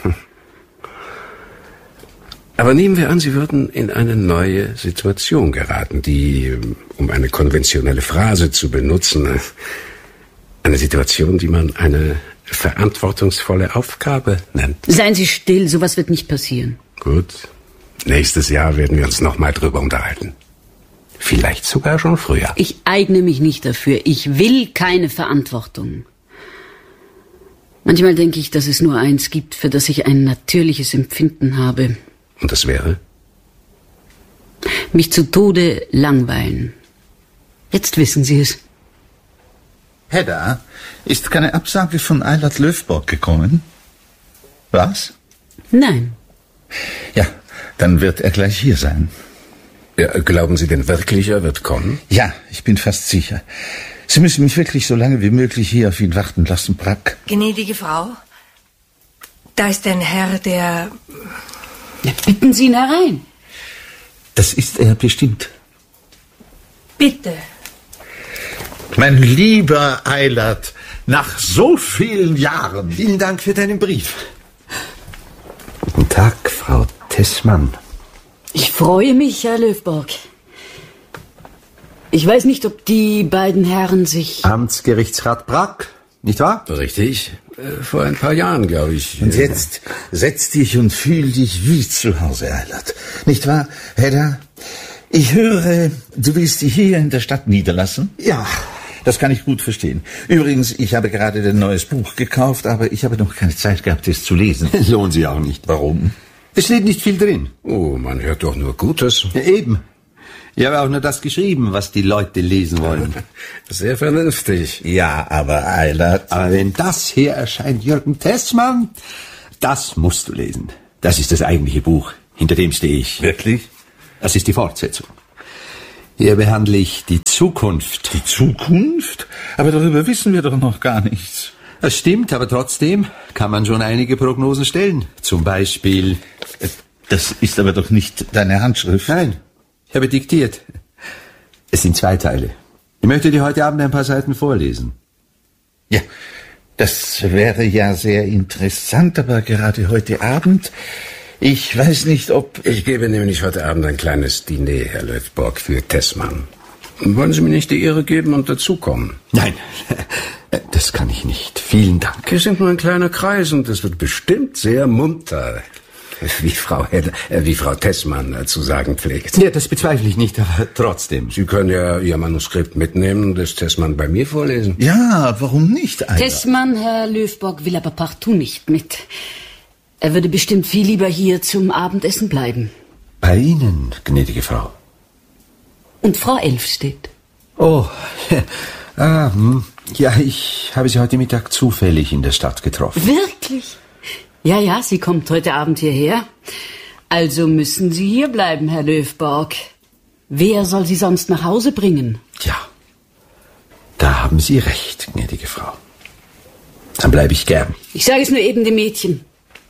Aber nehmen wir an, Sie würden in eine neue Situation geraten, die, um eine konventionelle Phrase zu benutzen, eine Situation, die man eine verantwortungsvolle Aufgabe nennt. Seien Sie still, sowas wird nicht passieren. Gut. Nächstes Jahr werden wir uns noch mal drüber unterhalten. Vielleicht sogar schon früher. Ich eigne mich nicht dafür. Ich will keine Verantwortung. Manchmal denke ich, dass es nur eins gibt, für das ich ein natürliches Empfinden habe. Und das wäre? Mich zu Tode langweilen. Jetzt wissen Sie es. Hedda, ist keine Absage von Eilert Löfborg gekommen? Was? Nein. Ja, dann wird er gleich hier sein. Ja, glauben Sie denn wirklich, er wird kommen? Ja, ich bin fast sicher. Sie müssen mich wirklich so lange wie möglich hier auf ihn warten lassen, Brack. Gnädige Frau, da ist ein Herr, der... Ja, bitten Sie ihn herein. Das ist er bestimmt. Bitte. Mein lieber Eilert, nach so vielen Jahren. Vielen Dank für deinen Brief. Guten Tag, Frau Tessmann. Ich freue mich, Herr Löfborg. Ich weiß nicht, ob die beiden Herren sich... Amtsgerichtsrat Brack, nicht wahr? Richtig. Vor ein paar Jahren, glaube ich. Und jetzt setz dich und fühl dich wie zu Hause, Eilert. Nicht wahr, Hedda? Ich höre, du willst dich hier in der Stadt niederlassen? Ja. Das kann ich gut verstehen. Übrigens, ich habe gerade ein neues Buch gekauft, aber ich habe noch keine Zeit gehabt, es zu lesen. Lohnt sich auch nicht. Warum? Es steht nicht viel drin. Oh, man hört doch nur Gutes. Ja, eben. Ich habe auch nur das geschrieben, was die Leute lesen wollen. Sehr vernünftig. Ja, aber Eilert... Aber wenn das hier erscheint, Jürgen Tessmann, das musst du lesen. Das ist das eigentliche Buch, hinter dem stehe ich. Wirklich? Das ist die Fortsetzung. Hier behandle ich die Zukunft. Die Zukunft? Aber darüber wissen wir doch noch gar nichts. Das stimmt, aber trotzdem kann man schon einige Prognosen stellen. Zum Beispiel... Das ist aber doch nicht deine Handschrift. Nein, ich habe diktiert. Es sind zwei Teile. Ich möchte dir heute Abend ein paar Seiten vorlesen. Ja, das wäre ja sehr interessant, aber gerade heute Abend... Ich weiß nicht, ob... Ich gebe nämlich heute Abend ein kleines Diner, Herr Löfborg, für Tessmann. Wollen Sie mir nicht die Ehre geben und dazukommen? Nein, das kann ich nicht. Vielen Dank. Wir sind nur ein kleiner Kreis und es wird bestimmt sehr munter, wie Frau, Hedda, äh, wie Frau Tessmann äh, zu sagen pflegt. Ja, das bezweifle ich nicht, aber trotzdem. Sie können ja Ihr Manuskript mitnehmen und das Tessmann bei mir vorlesen. Ja, warum nicht, Eilert? Tessmann, Herr Löfborg, will aber partout nicht mit. Er würde bestimmt viel lieber hier zum Abendessen bleiben. Bei Ihnen, gnädige Frau. Und Frau Elfstedt? Oh, ah, hm. Ja, ich habe sie heute Mittag zufällig in der Stadt getroffen. Wirklich? Ja, ja, sie kommt heute Abend hierher. Also müssen Sie hier bleiben, Herr Löfborg. Wer soll Sie sonst nach Hause bringen? Ja, da haben Sie recht, gnädige Frau. Dann bleibe ich gern. Ich sage es nur eben dem Mädchen.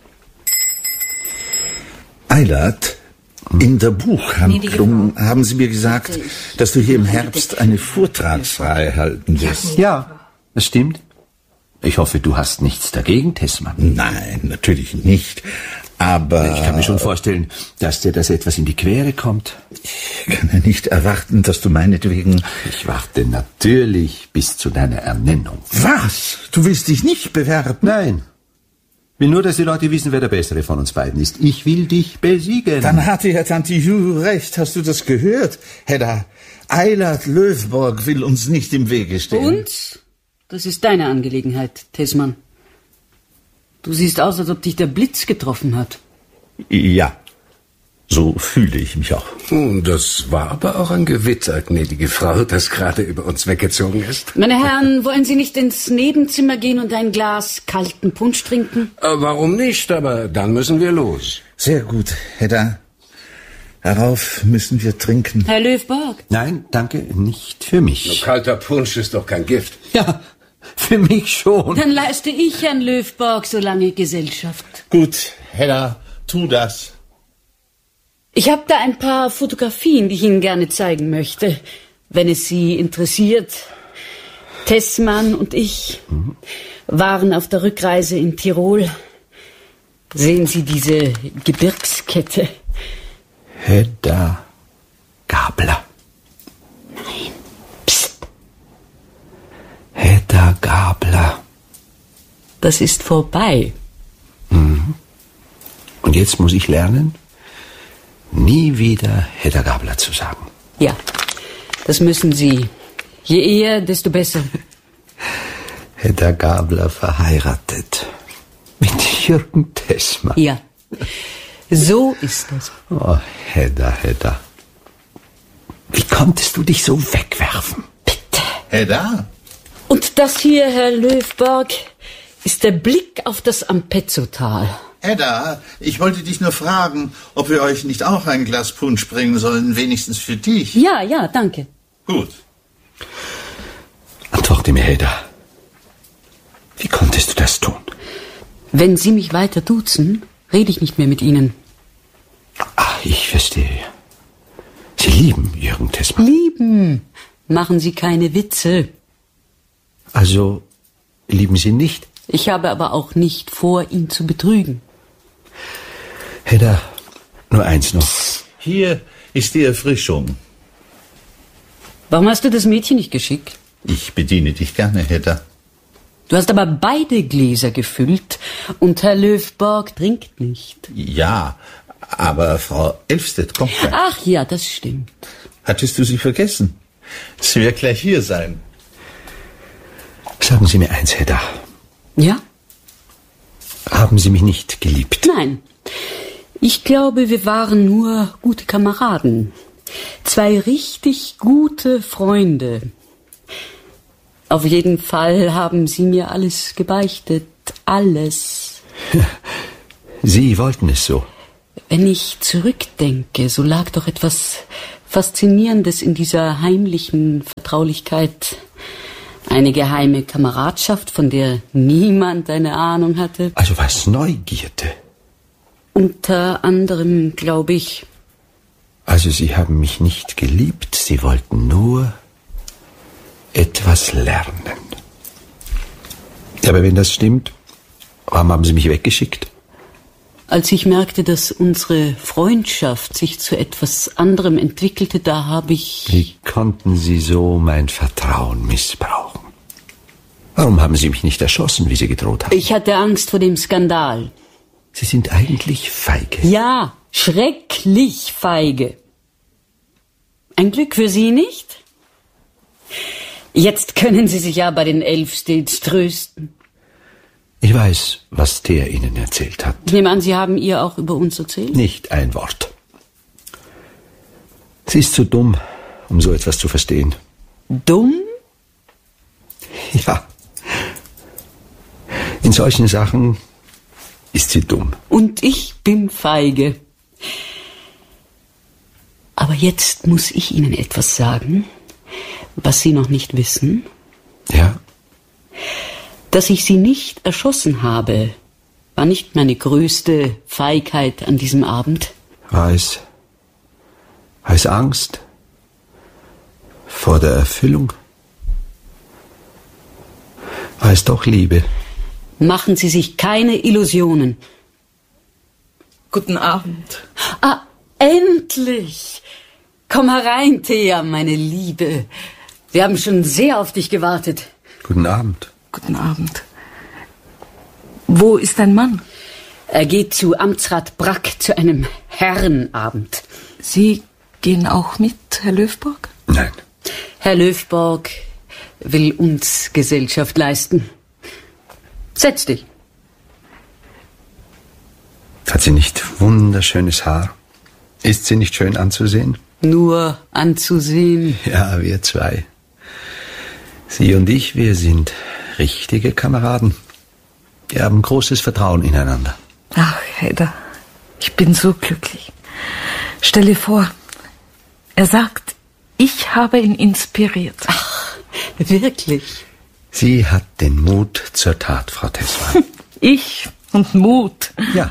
Eilert, in der Buchhandlung haben Sie mir gesagt, dass du hier im Herbst eine Vortragsreihe halten wirst. Ja, das stimmt. Ich hoffe, du hast nichts dagegen, Tessmann. Nein, natürlich nicht. Aber... Ich kann mir schon vorstellen, dass dir das etwas in die Quere kommt. Ich kann ja nicht erwarten, dass du meinetwegen... Ich warte natürlich bis zu deiner Ernennung. Was? Du willst dich nicht bewerben? Nein. Ich will nur, dass die Leute wissen, wer der Bessere von uns beiden ist. Ich will dich besiegen. Dann hatte Herr Tante Ju recht. Hast du das gehört, Hedda? Eilert Löfborg will uns nicht im Wege stehen. Und? Das ist deine Angelegenheit, Tessmann. Du siehst aus, als ob dich der Blitz getroffen hat. Ja, so fühle ich mich auch. Und das war aber auch ein Gewitter, gnädige Frau, das gerade über uns weggezogen ist. Meine Herren, wollen Sie nicht ins Nebenzimmer gehen und ein Glas kalten Punsch trinken? Äh, warum nicht? Aber dann müssen wir los. Sehr gut, Hedda. Darauf müssen wir trinken. Herr Löfborg? Nein, danke, nicht für mich. Nur kalter Punsch ist doch kein Gift. Ja, für mich schon. Dann leiste ich Herrn Löfborg so lange Gesellschaft. Gut, Hedda, tu das. Ich habe da ein paar Fotografien, die ich Ihnen gerne zeigen möchte, wenn es Sie interessiert. Tessmann und ich mhm. waren auf der Rückreise in Tirol. Sehen Sie diese Gebirgskette? Hedda Gabler. Nein. Psst. Hedda Gabler. Das ist vorbei. Mhm. Und jetzt muss ich lernen, nie wieder Hedda Gabler zu sagen. Ja, das müssen Sie. Je eher, desto besser. Hedda Gabler verheiratet. Mit Jürgen Tessmann. Ja, so ist das. Oh, Hedda, Hedda. Wie konntest du dich so wegwerfen? Bitte. Hedda? Und das hier, Herr Löfborg, ist der Blick auf das Ampezzo-Tal. Hedda, ich wollte dich nur fragen, ob wir euch nicht auch ein Glas Punsch bringen sollen, wenigstens für dich. Ja, ja, danke. Gut. Antworte mir, Hedda. Wie konntest du das tun? Wenn Sie mich weiter duzen, rede ich nicht mehr mit Ihnen. Ach, ich verstehe. Sie lieben Jürgen Tessmann. Lieben? Machen Sie keine Witze. Also, lieben Sie nicht? Ich habe aber auch nicht vor, ihn zu betrügen. Hedda, nur eins noch. Hier ist die Erfrischung. Warum hast du das Mädchen nicht geschickt? Ich bediene dich gerne, Hedda. Du hast aber beide Gläser gefüllt und Herr Löfborg trinkt nicht. Ja, aber Frau Elfstedt kommt gleich. Ach ja, das stimmt. Hattest du sie vergessen? Sie wird gleich hier sein. Sagen Sie mir eins, Hedda. Ja? Haben Sie mich nicht geliebt? Nein. Ich glaube, wir waren nur gute Kameraden. Zwei richtig gute Freunde. Auf jeden Fall haben Sie mir alles gebeichtet. Alles. Sie wollten es so. Wenn ich zurückdenke, so lag doch etwas Faszinierendes in dieser heimlichen Vertraulichkeit. Eine geheime Kameradschaft, von der niemand eine Ahnung hatte. Also was Neugierde. Unter anderem, glaube ich. Also Sie haben mich nicht geliebt, Sie wollten nur etwas lernen. Aber wenn das stimmt, warum haben Sie mich weggeschickt? Als ich merkte, dass unsere Freundschaft sich zu etwas anderem entwickelte, da habe ich... Wie konnten Sie so mein Vertrauen missbrauchen? Warum haben Sie mich nicht erschossen, wie Sie gedroht haben? Ich hatte Angst vor dem Skandal. Sie sind eigentlich feige. Ja, schrecklich feige. Ein Glück für Sie nicht? Jetzt können Sie sich ja bei den Elfsteds trösten. Ich weiß, was der Ihnen erzählt hat. Ich nehme an, Sie haben ihr auch über uns erzählt? Nicht ein Wort. Sie ist zu dumm, um so etwas zu verstehen. Dumm? Ja. In solchen Sachen ist sie dumm. Und ich bin feige. Aber jetzt muss ich Ihnen etwas sagen, was Sie noch nicht wissen. Ja? Dass ich Sie nicht erschossen habe, war nicht meine größte Feigheit an diesem Abend. War es, war es Angst vor der Erfüllung? War es doch Liebe? Machen Sie sich keine Illusionen. Guten Abend. Ah, endlich! Komm herein, Thea, meine Liebe. Wir haben schon sehr auf dich gewartet. Guten Abend. Guten Abend. Wo ist dein Mann? Er geht zu Amtsrat Brack zu einem Herrenabend. Sie gehen auch mit, Herr Löfborg? Nein. Herr Löfborg will uns Gesellschaft leisten. Setz dich. Hat sie nicht wunderschönes Haar? Ist sie nicht schön anzusehen? Nur anzusehen. Ja, wir zwei. Sie und ich, wir sind richtige Kameraden. Wir haben großes Vertrauen ineinander. Ach, Hedda, ich bin so glücklich. Stell dir vor, er sagt, ich habe ihn inspiriert. Ach, wirklich? Sie hat den Mut zur Tat, Frau Tessmann. Ich und Mut. Ja,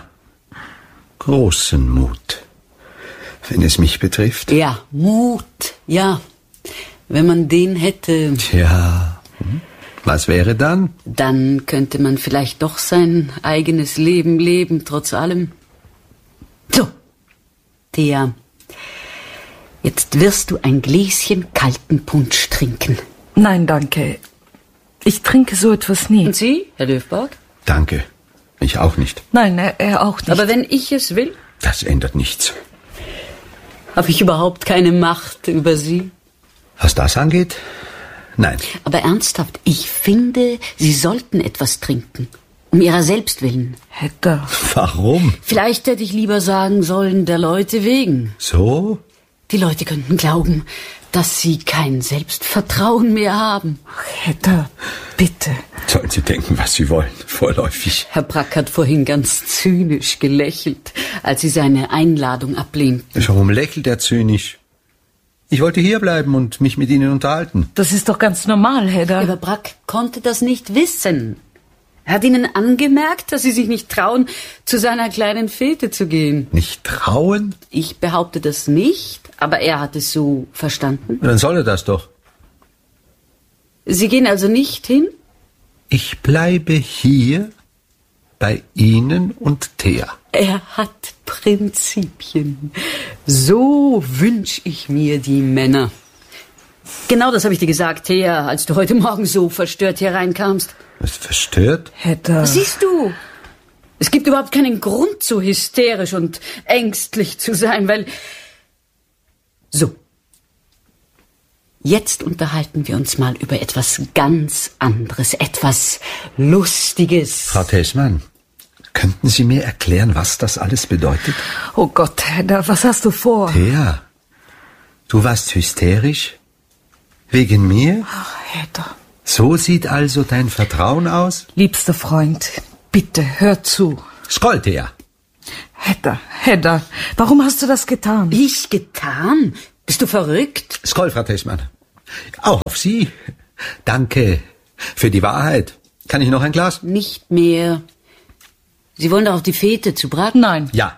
großen Mut, wenn es mich betrifft. Ja, Mut, ja. Wenn man den hätte... Tja, hm? Was wäre dann? Dann könnte man vielleicht doch sein eigenes Leben leben, trotz allem. So, Thea, jetzt wirst du ein Gläschen kalten Punsch trinken. Nein, danke. Ich trinke so etwas nie. Und Sie, Herr Löfborg? Danke, ich auch nicht. Nein, er, er auch nicht. Aber wenn ich es will? Das ändert nichts. Habe ich überhaupt keine Macht über Sie? Was das angeht? Nein. Aber ernsthaft, ich finde, Sie sollten etwas trinken. Um Ihrer selbst willen. Hedda. Warum? Vielleicht hätte ich lieber sagen sollen, der Leute wegen. So? Die Leute könnten glauben, dass Sie kein Selbstvertrauen mehr haben. Ach, Hedda, bitte. Sollen Sie denken, was Sie wollen, vorläufig. Herr Brack hat vorhin ganz zynisch gelächelt, als Sie seine Einladung ablehnten. Warum lächelt er zynisch? Ich wollte hierbleiben und mich mit Ihnen unterhalten. Das ist doch ganz normal, Hedda. Aber Brack konnte das nicht wissen. Er hat Ihnen angemerkt, dass Sie sich nicht trauen, zu seiner kleinen Fete zu gehen. Nicht trauen? Ich behaupte das nicht, aber er hat es so verstanden. Dann soll er das doch. Sie gehen also nicht hin? Ich bleibe hier bei Ihnen und Thea. Er hat Prinzipien. So wünsch ich mir die Männer. Genau das habe ich dir gesagt, Thea, als du heute Morgen so verstört hier reinkamst. Was verstört? Hedda. Was siehst du? Es gibt überhaupt keinen Grund, so hysterisch und ängstlich zu sein, weil... So. Jetzt unterhalten wir uns mal über etwas ganz anderes, etwas Lustiges. Frau Tessmann, könnten Sie mir erklären, was das alles bedeutet? Oh Gott, Hedda, was hast du vor? Thea, Du warst hysterisch? Wegen mir? Ach, Hedda. So sieht also dein Vertrauen aus? Liebster Freund, bitte, hör zu. Scrollte er. Hedda, Hedda, warum hast du das getan? Ich getan? Bist du verrückt? Skoll, Frau Tessmann. Auch auf Sie. Danke für die Wahrheit. Kann ich noch ein Glas? Nicht mehr. Sie wollen doch auf die Fete zu Braten? Nein. Ja.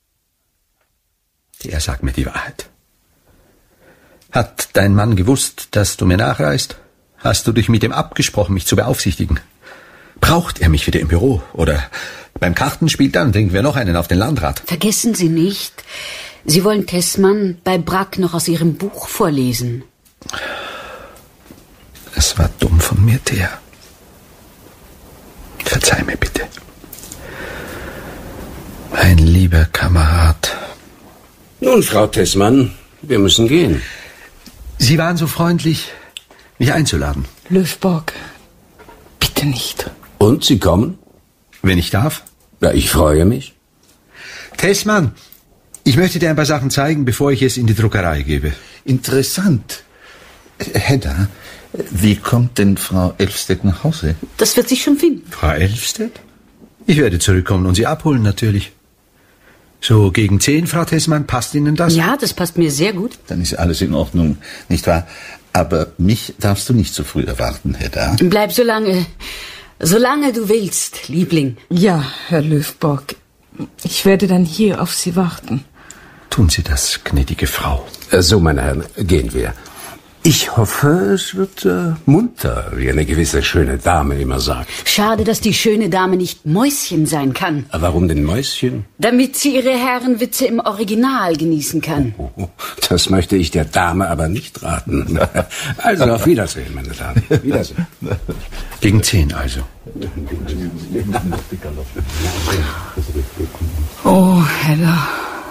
Er sagt mir die Wahrheit. Hat dein Mann gewusst, dass du mir nachreist? Hast du dich mit ihm abgesprochen, mich zu beaufsichtigen? Braucht er mich wieder im Büro? Oder beim Kartenspiel? Dann trinken wir noch einen auf den Landrat. Vergessen Sie nicht, Sie wollen Tessmann bei Brack noch aus Ihrem Buch vorlesen. Es war dumm von mir, Thea. Verzeih mir bitte. Mein lieber Kamerad. Nun, Frau Tessmann, wir müssen gehen. Sie waren so freundlich, mich einzuladen. Löfborg, bitte nicht. Und Sie kommen? Wenn ich darf? Ja, ich freue mich. Tessmann, ich möchte dir ein paar Sachen zeigen, bevor ich es in die Druckerei gebe. Interessant. Hedda, wie kommt denn Frau Elfstedt nach Hause? Das wird sich schon finden. Frau Elfstedt? Ich werde zurückkommen und Sie abholen, natürlich. So gegen zehn, Frau Tessmann, passt Ihnen das? Ja, das passt mir sehr gut. Dann ist alles in Ordnung, nicht wahr? Aber mich darfst du nicht zu früh erwarten, Hedda. Bleib so lange, so lange du willst, Liebling. Ja, Herr Löfborg, ich werde dann hier auf Sie warten. Tun Sie das, gnädige Frau. So, meine Herren, gehen wir. Ich hoffe, es wird äh, munter, wie eine gewisse schöne Dame immer sagt. Schade, dass die schöne Dame nicht Mäuschen sein kann. Warum denn Mäuschen? Damit sie ihre Herrenwitze im Original genießen kann. Oh, das möchte ich der Dame aber nicht raten. Also, auf Wiedersehen, meine Damen. Wiedersehen. Gegen zehn also. Oh, Hedda.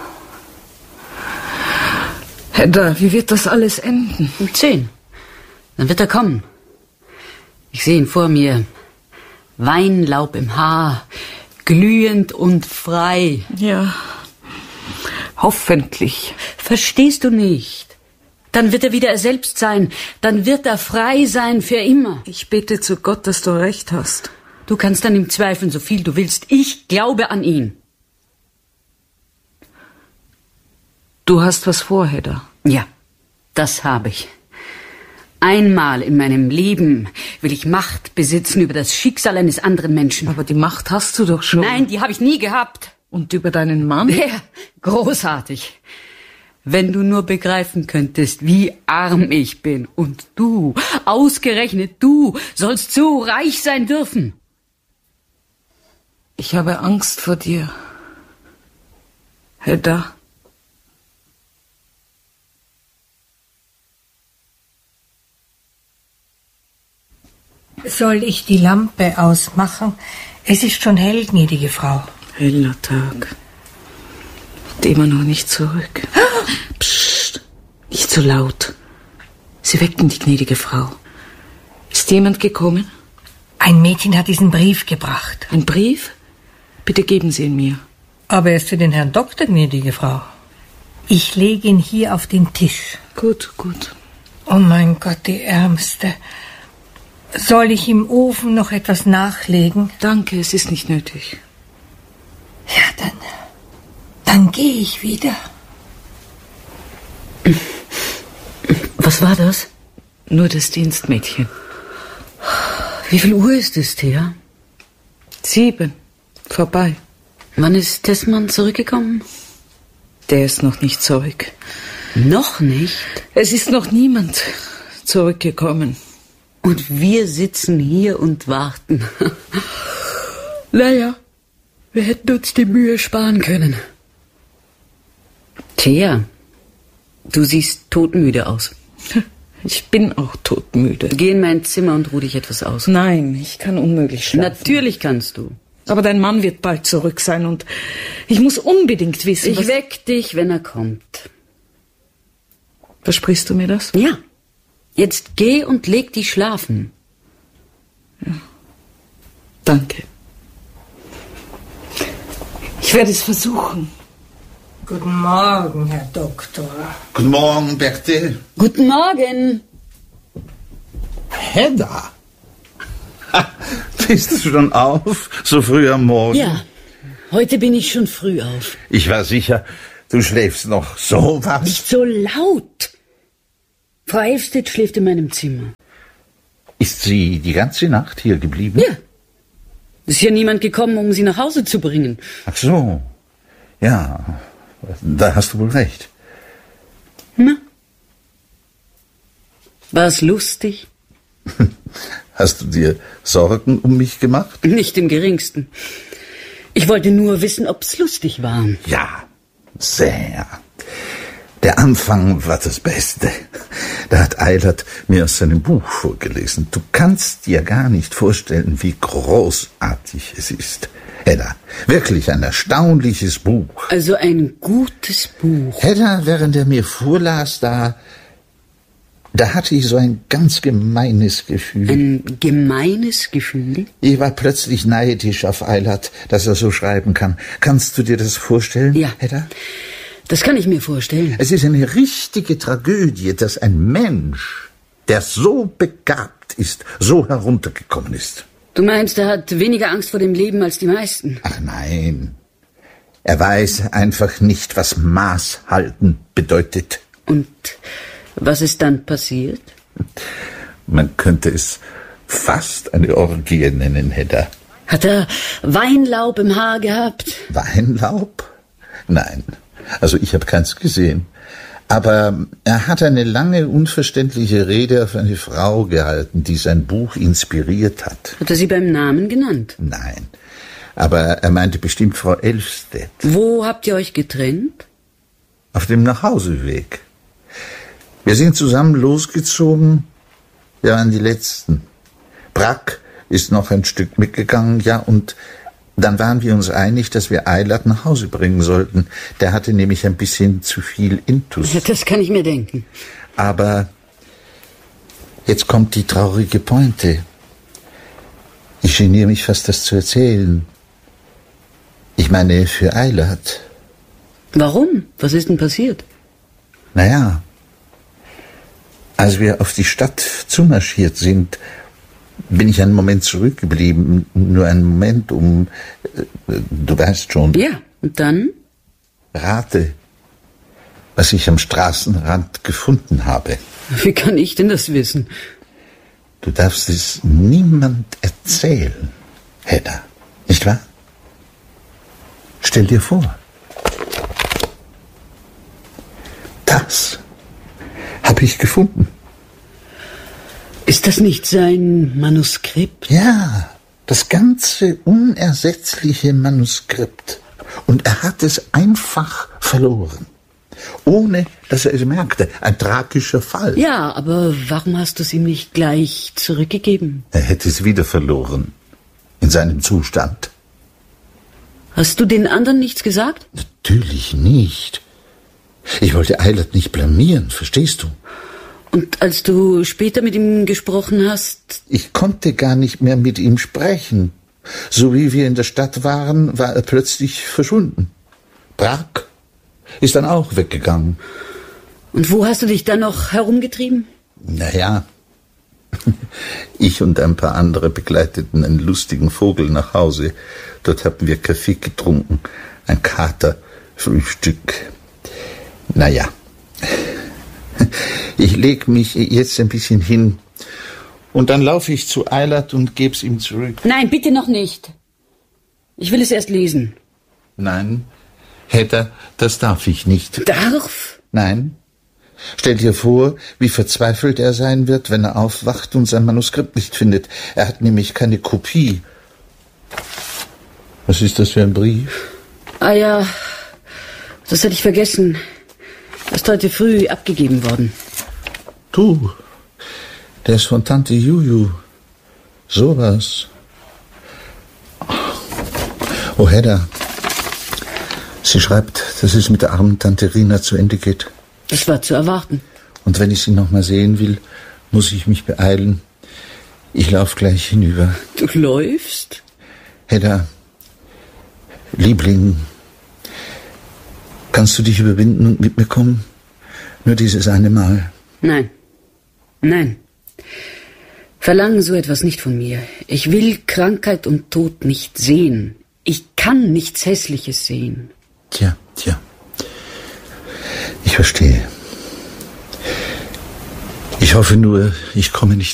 Hedda, wie wird das alles enden? Um zehn. Dann wird er kommen. Ich sehe ihn vor mir. Weinlaub im Haar, glühend und frei. Ja, hoffentlich. Verstehst du nicht? Dann wird er wieder er selbst sein. Dann wird er frei sein für immer. Ich bete zu Gott, dass du recht hast. Du kannst an ihm zweifeln, so viel du willst. Ich glaube an ihn. Du hast was vor, Hedda. Ja, das habe ich. Einmal in meinem Leben will ich Macht besitzen über das Schicksal eines anderen Menschen. Aber die Macht hast du doch schon. Nein, die habe ich nie gehabt. Und über deinen Mann? Ja, großartig. Wenn du nur begreifen könntest, wie arm ich bin. Und du, ausgerechnet du, sollst so reich sein dürfen. Ich habe Angst vor dir, Hedda. Soll ich die Lampe ausmachen? Es ist schon hell, gnädige Frau. Heller Tag. Und immer noch nicht zurück. Psst, nicht so laut. Sie wecken die gnädige Frau. Ist jemand gekommen? Ein Mädchen hat diesen Brief gebracht. Ein Brief? Bitte geben Sie ihn mir. Aber er ist für den Herrn Doktor, gnädige Frau. Ich lege ihn hier auf den Tisch. Gut, gut. Oh mein Gott, die Ärmste. Soll ich im Ofen noch etwas nachlegen? Danke, es ist nicht nötig. Ja, dann, dann gehe ich wieder. Was war das? Nur das Dienstmädchen. Wie viel Uhr ist es, Thea? Sieben. Vorbei. Wann ist Tessmann zurückgekommen? Der ist noch nicht zurück. Noch nicht? Es ist noch niemand zurückgekommen. Und wir sitzen hier und warten. Naja, wir hätten uns die Mühe sparen können. Thea, du siehst todmüde aus. Ich bin auch todmüde. Geh in mein Zimmer und ruh dich etwas aus. Nein, ich kann unmöglich schlafen. Natürlich kannst du. Aber dein Mann wird bald zurück sein und ich muss unbedingt wissen, Ich was... weck dich, wenn er kommt. Versprichst du mir das? Ja. Jetzt geh und leg dich schlafen. Ja. Danke. Ich werde es versuchen. Guten Morgen, Herr Doktor. Guten Morgen, Berthe. Guten Morgen. Hedda. Ha, bist du schon auf, so früh am Morgen? Ja, heute bin ich schon früh auf. Ich war sicher, du schläfst noch so was. Nicht so laut. Frau Elfstedt schläft in meinem Zimmer. Ist sie die ganze Nacht hier geblieben? Ja. Ist ja niemand gekommen, um sie nach Hause zu bringen. Ach so. Ja, da hast du wohl recht. Na? War's lustig? Hast du dir Sorgen um mich gemacht? Nicht im geringsten. Ich wollte nur wissen, ob's lustig war. Ja, sehr. Der Anfang war das Beste. Da hat Eilert mir aus seinem Buch vorgelesen. Du kannst dir gar nicht vorstellen, wie großartig es ist. Hedda, wirklich ein erstaunliches Buch. Also ein gutes Buch. Hedda, während er mir vorlas, da, da hatte ich so ein ganz gemeines Gefühl. Ein gemeines Gefühl? Ich war plötzlich neidisch auf Eilert, dass er so schreiben kann. Kannst du dir das vorstellen, Ja. Hedda? Das kann ich mir vorstellen. Es ist eine richtige Tragödie, dass ein Mensch, der so begabt ist, so heruntergekommen ist. Du meinst, er hat weniger Angst vor dem Leben als die meisten? Ach nein, er weiß einfach nicht, was Maß halten bedeutet. Und was ist dann passiert? Man könnte es fast eine Orgie nennen, Hedda. Hat er Weinlaub im Haar gehabt? Weinlaub? Nein, also ich habe keins gesehen. Aber er hat eine lange, unverständliche Rede auf eine Frau gehalten, die sein Buch inspiriert hat. Hat er sie beim Namen genannt? Nein, aber er meinte bestimmt Frau Elfstedt. Wo habt ihr euch getrennt? Auf dem Nachhauseweg. Wir sind zusammen losgezogen. Wir waren die Letzten. Brack ist noch ein Stück mitgegangen, ja, und dann waren wir uns einig, dass wir Eilert nach Hause bringen sollten. Der hatte nämlich ein bisschen zu viel Intus. Ja, das kann ich mir denken. Aber jetzt kommt die traurige Pointe. Ich geniere mich fast, das zu erzählen. Ich meine, für Eilert. Warum? Was ist denn passiert? Naja, als wir auf die Stadt zumarschiert sind, bin ich einen Moment zurückgeblieben, nur einen Moment, um, du weißt schon. Ja, und dann? Rate, was ich am Straßenrand gefunden habe. Wie kann ich denn das wissen? Du darfst es niemand erzählen, Hedda, nicht wahr? Stell dir vor. Das habe ich gefunden. Ist das nicht sein Manuskript? Ja, das ganze unersetzliche Manuskript. Und er hat es einfach verloren. Ohne, dass er es merkte. Ein tragischer Fall. Ja, aber warum hast du es ihm nicht gleich zurückgegeben? Er hätte es wieder verloren. In seinem Zustand. Hast du den anderen nichts gesagt? Natürlich nicht. Ich wollte Eilert nicht blamieren, verstehst du? Und als du später mit ihm gesprochen hast? Ich konnte gar nicht mehr mit ihm sprechen. So wie wir in der Stadt waren, war er plötzlich verschwunden. Brack ist dann auch weggegangen. Und wo hast du dich dann noch herumgetrieben? Naja, ich und ein paar andere begleiteten einen lustigen Vogel nach Hause. Dort haben wir Kaffee getrunken, ein Kater, Frühstück. Naja, ich leg mich jetzt ein bisschen hin und dann laufe ich zu Eilert und geb's ihm zurück. Nein, bitte noch nicht. Ich will es erst lesen. Nein, Hedda, das darf ich nicht. Darf? Nein. Stell dir vor, wie verzweifelt er sein wird, wenn er aufwacht und sein Manuskript nicht findet. Er hat nämlich keine Kopie. Was ist das für ein Brief? Ah ja, das hatte ich vergessen. Ist heute früh abgegeben worden. Du, der ist von Tante Juju. Sowas. Oh, Hedda. Sie schreibt, dass es mit der armen Tante Rina zu Ende geht. Das war zu erwarten. Und wenn ich sie noch mal sehen will, muss ich mich beeilen. Ich lauf gleich hinüber. Du läufst? Hedda, Liebling, Kannst du dich überwinden und mit mir kommen? Nur dieses eine Mal. Nein. Nein. Verlangen so etwas nicht von mir. Ich will Krankheit und Tod nicht sehen. Ich kann nichts Hässliches sehen. Tja, tja. Ich verstehe. Ich hoffe nur, ich komme nicht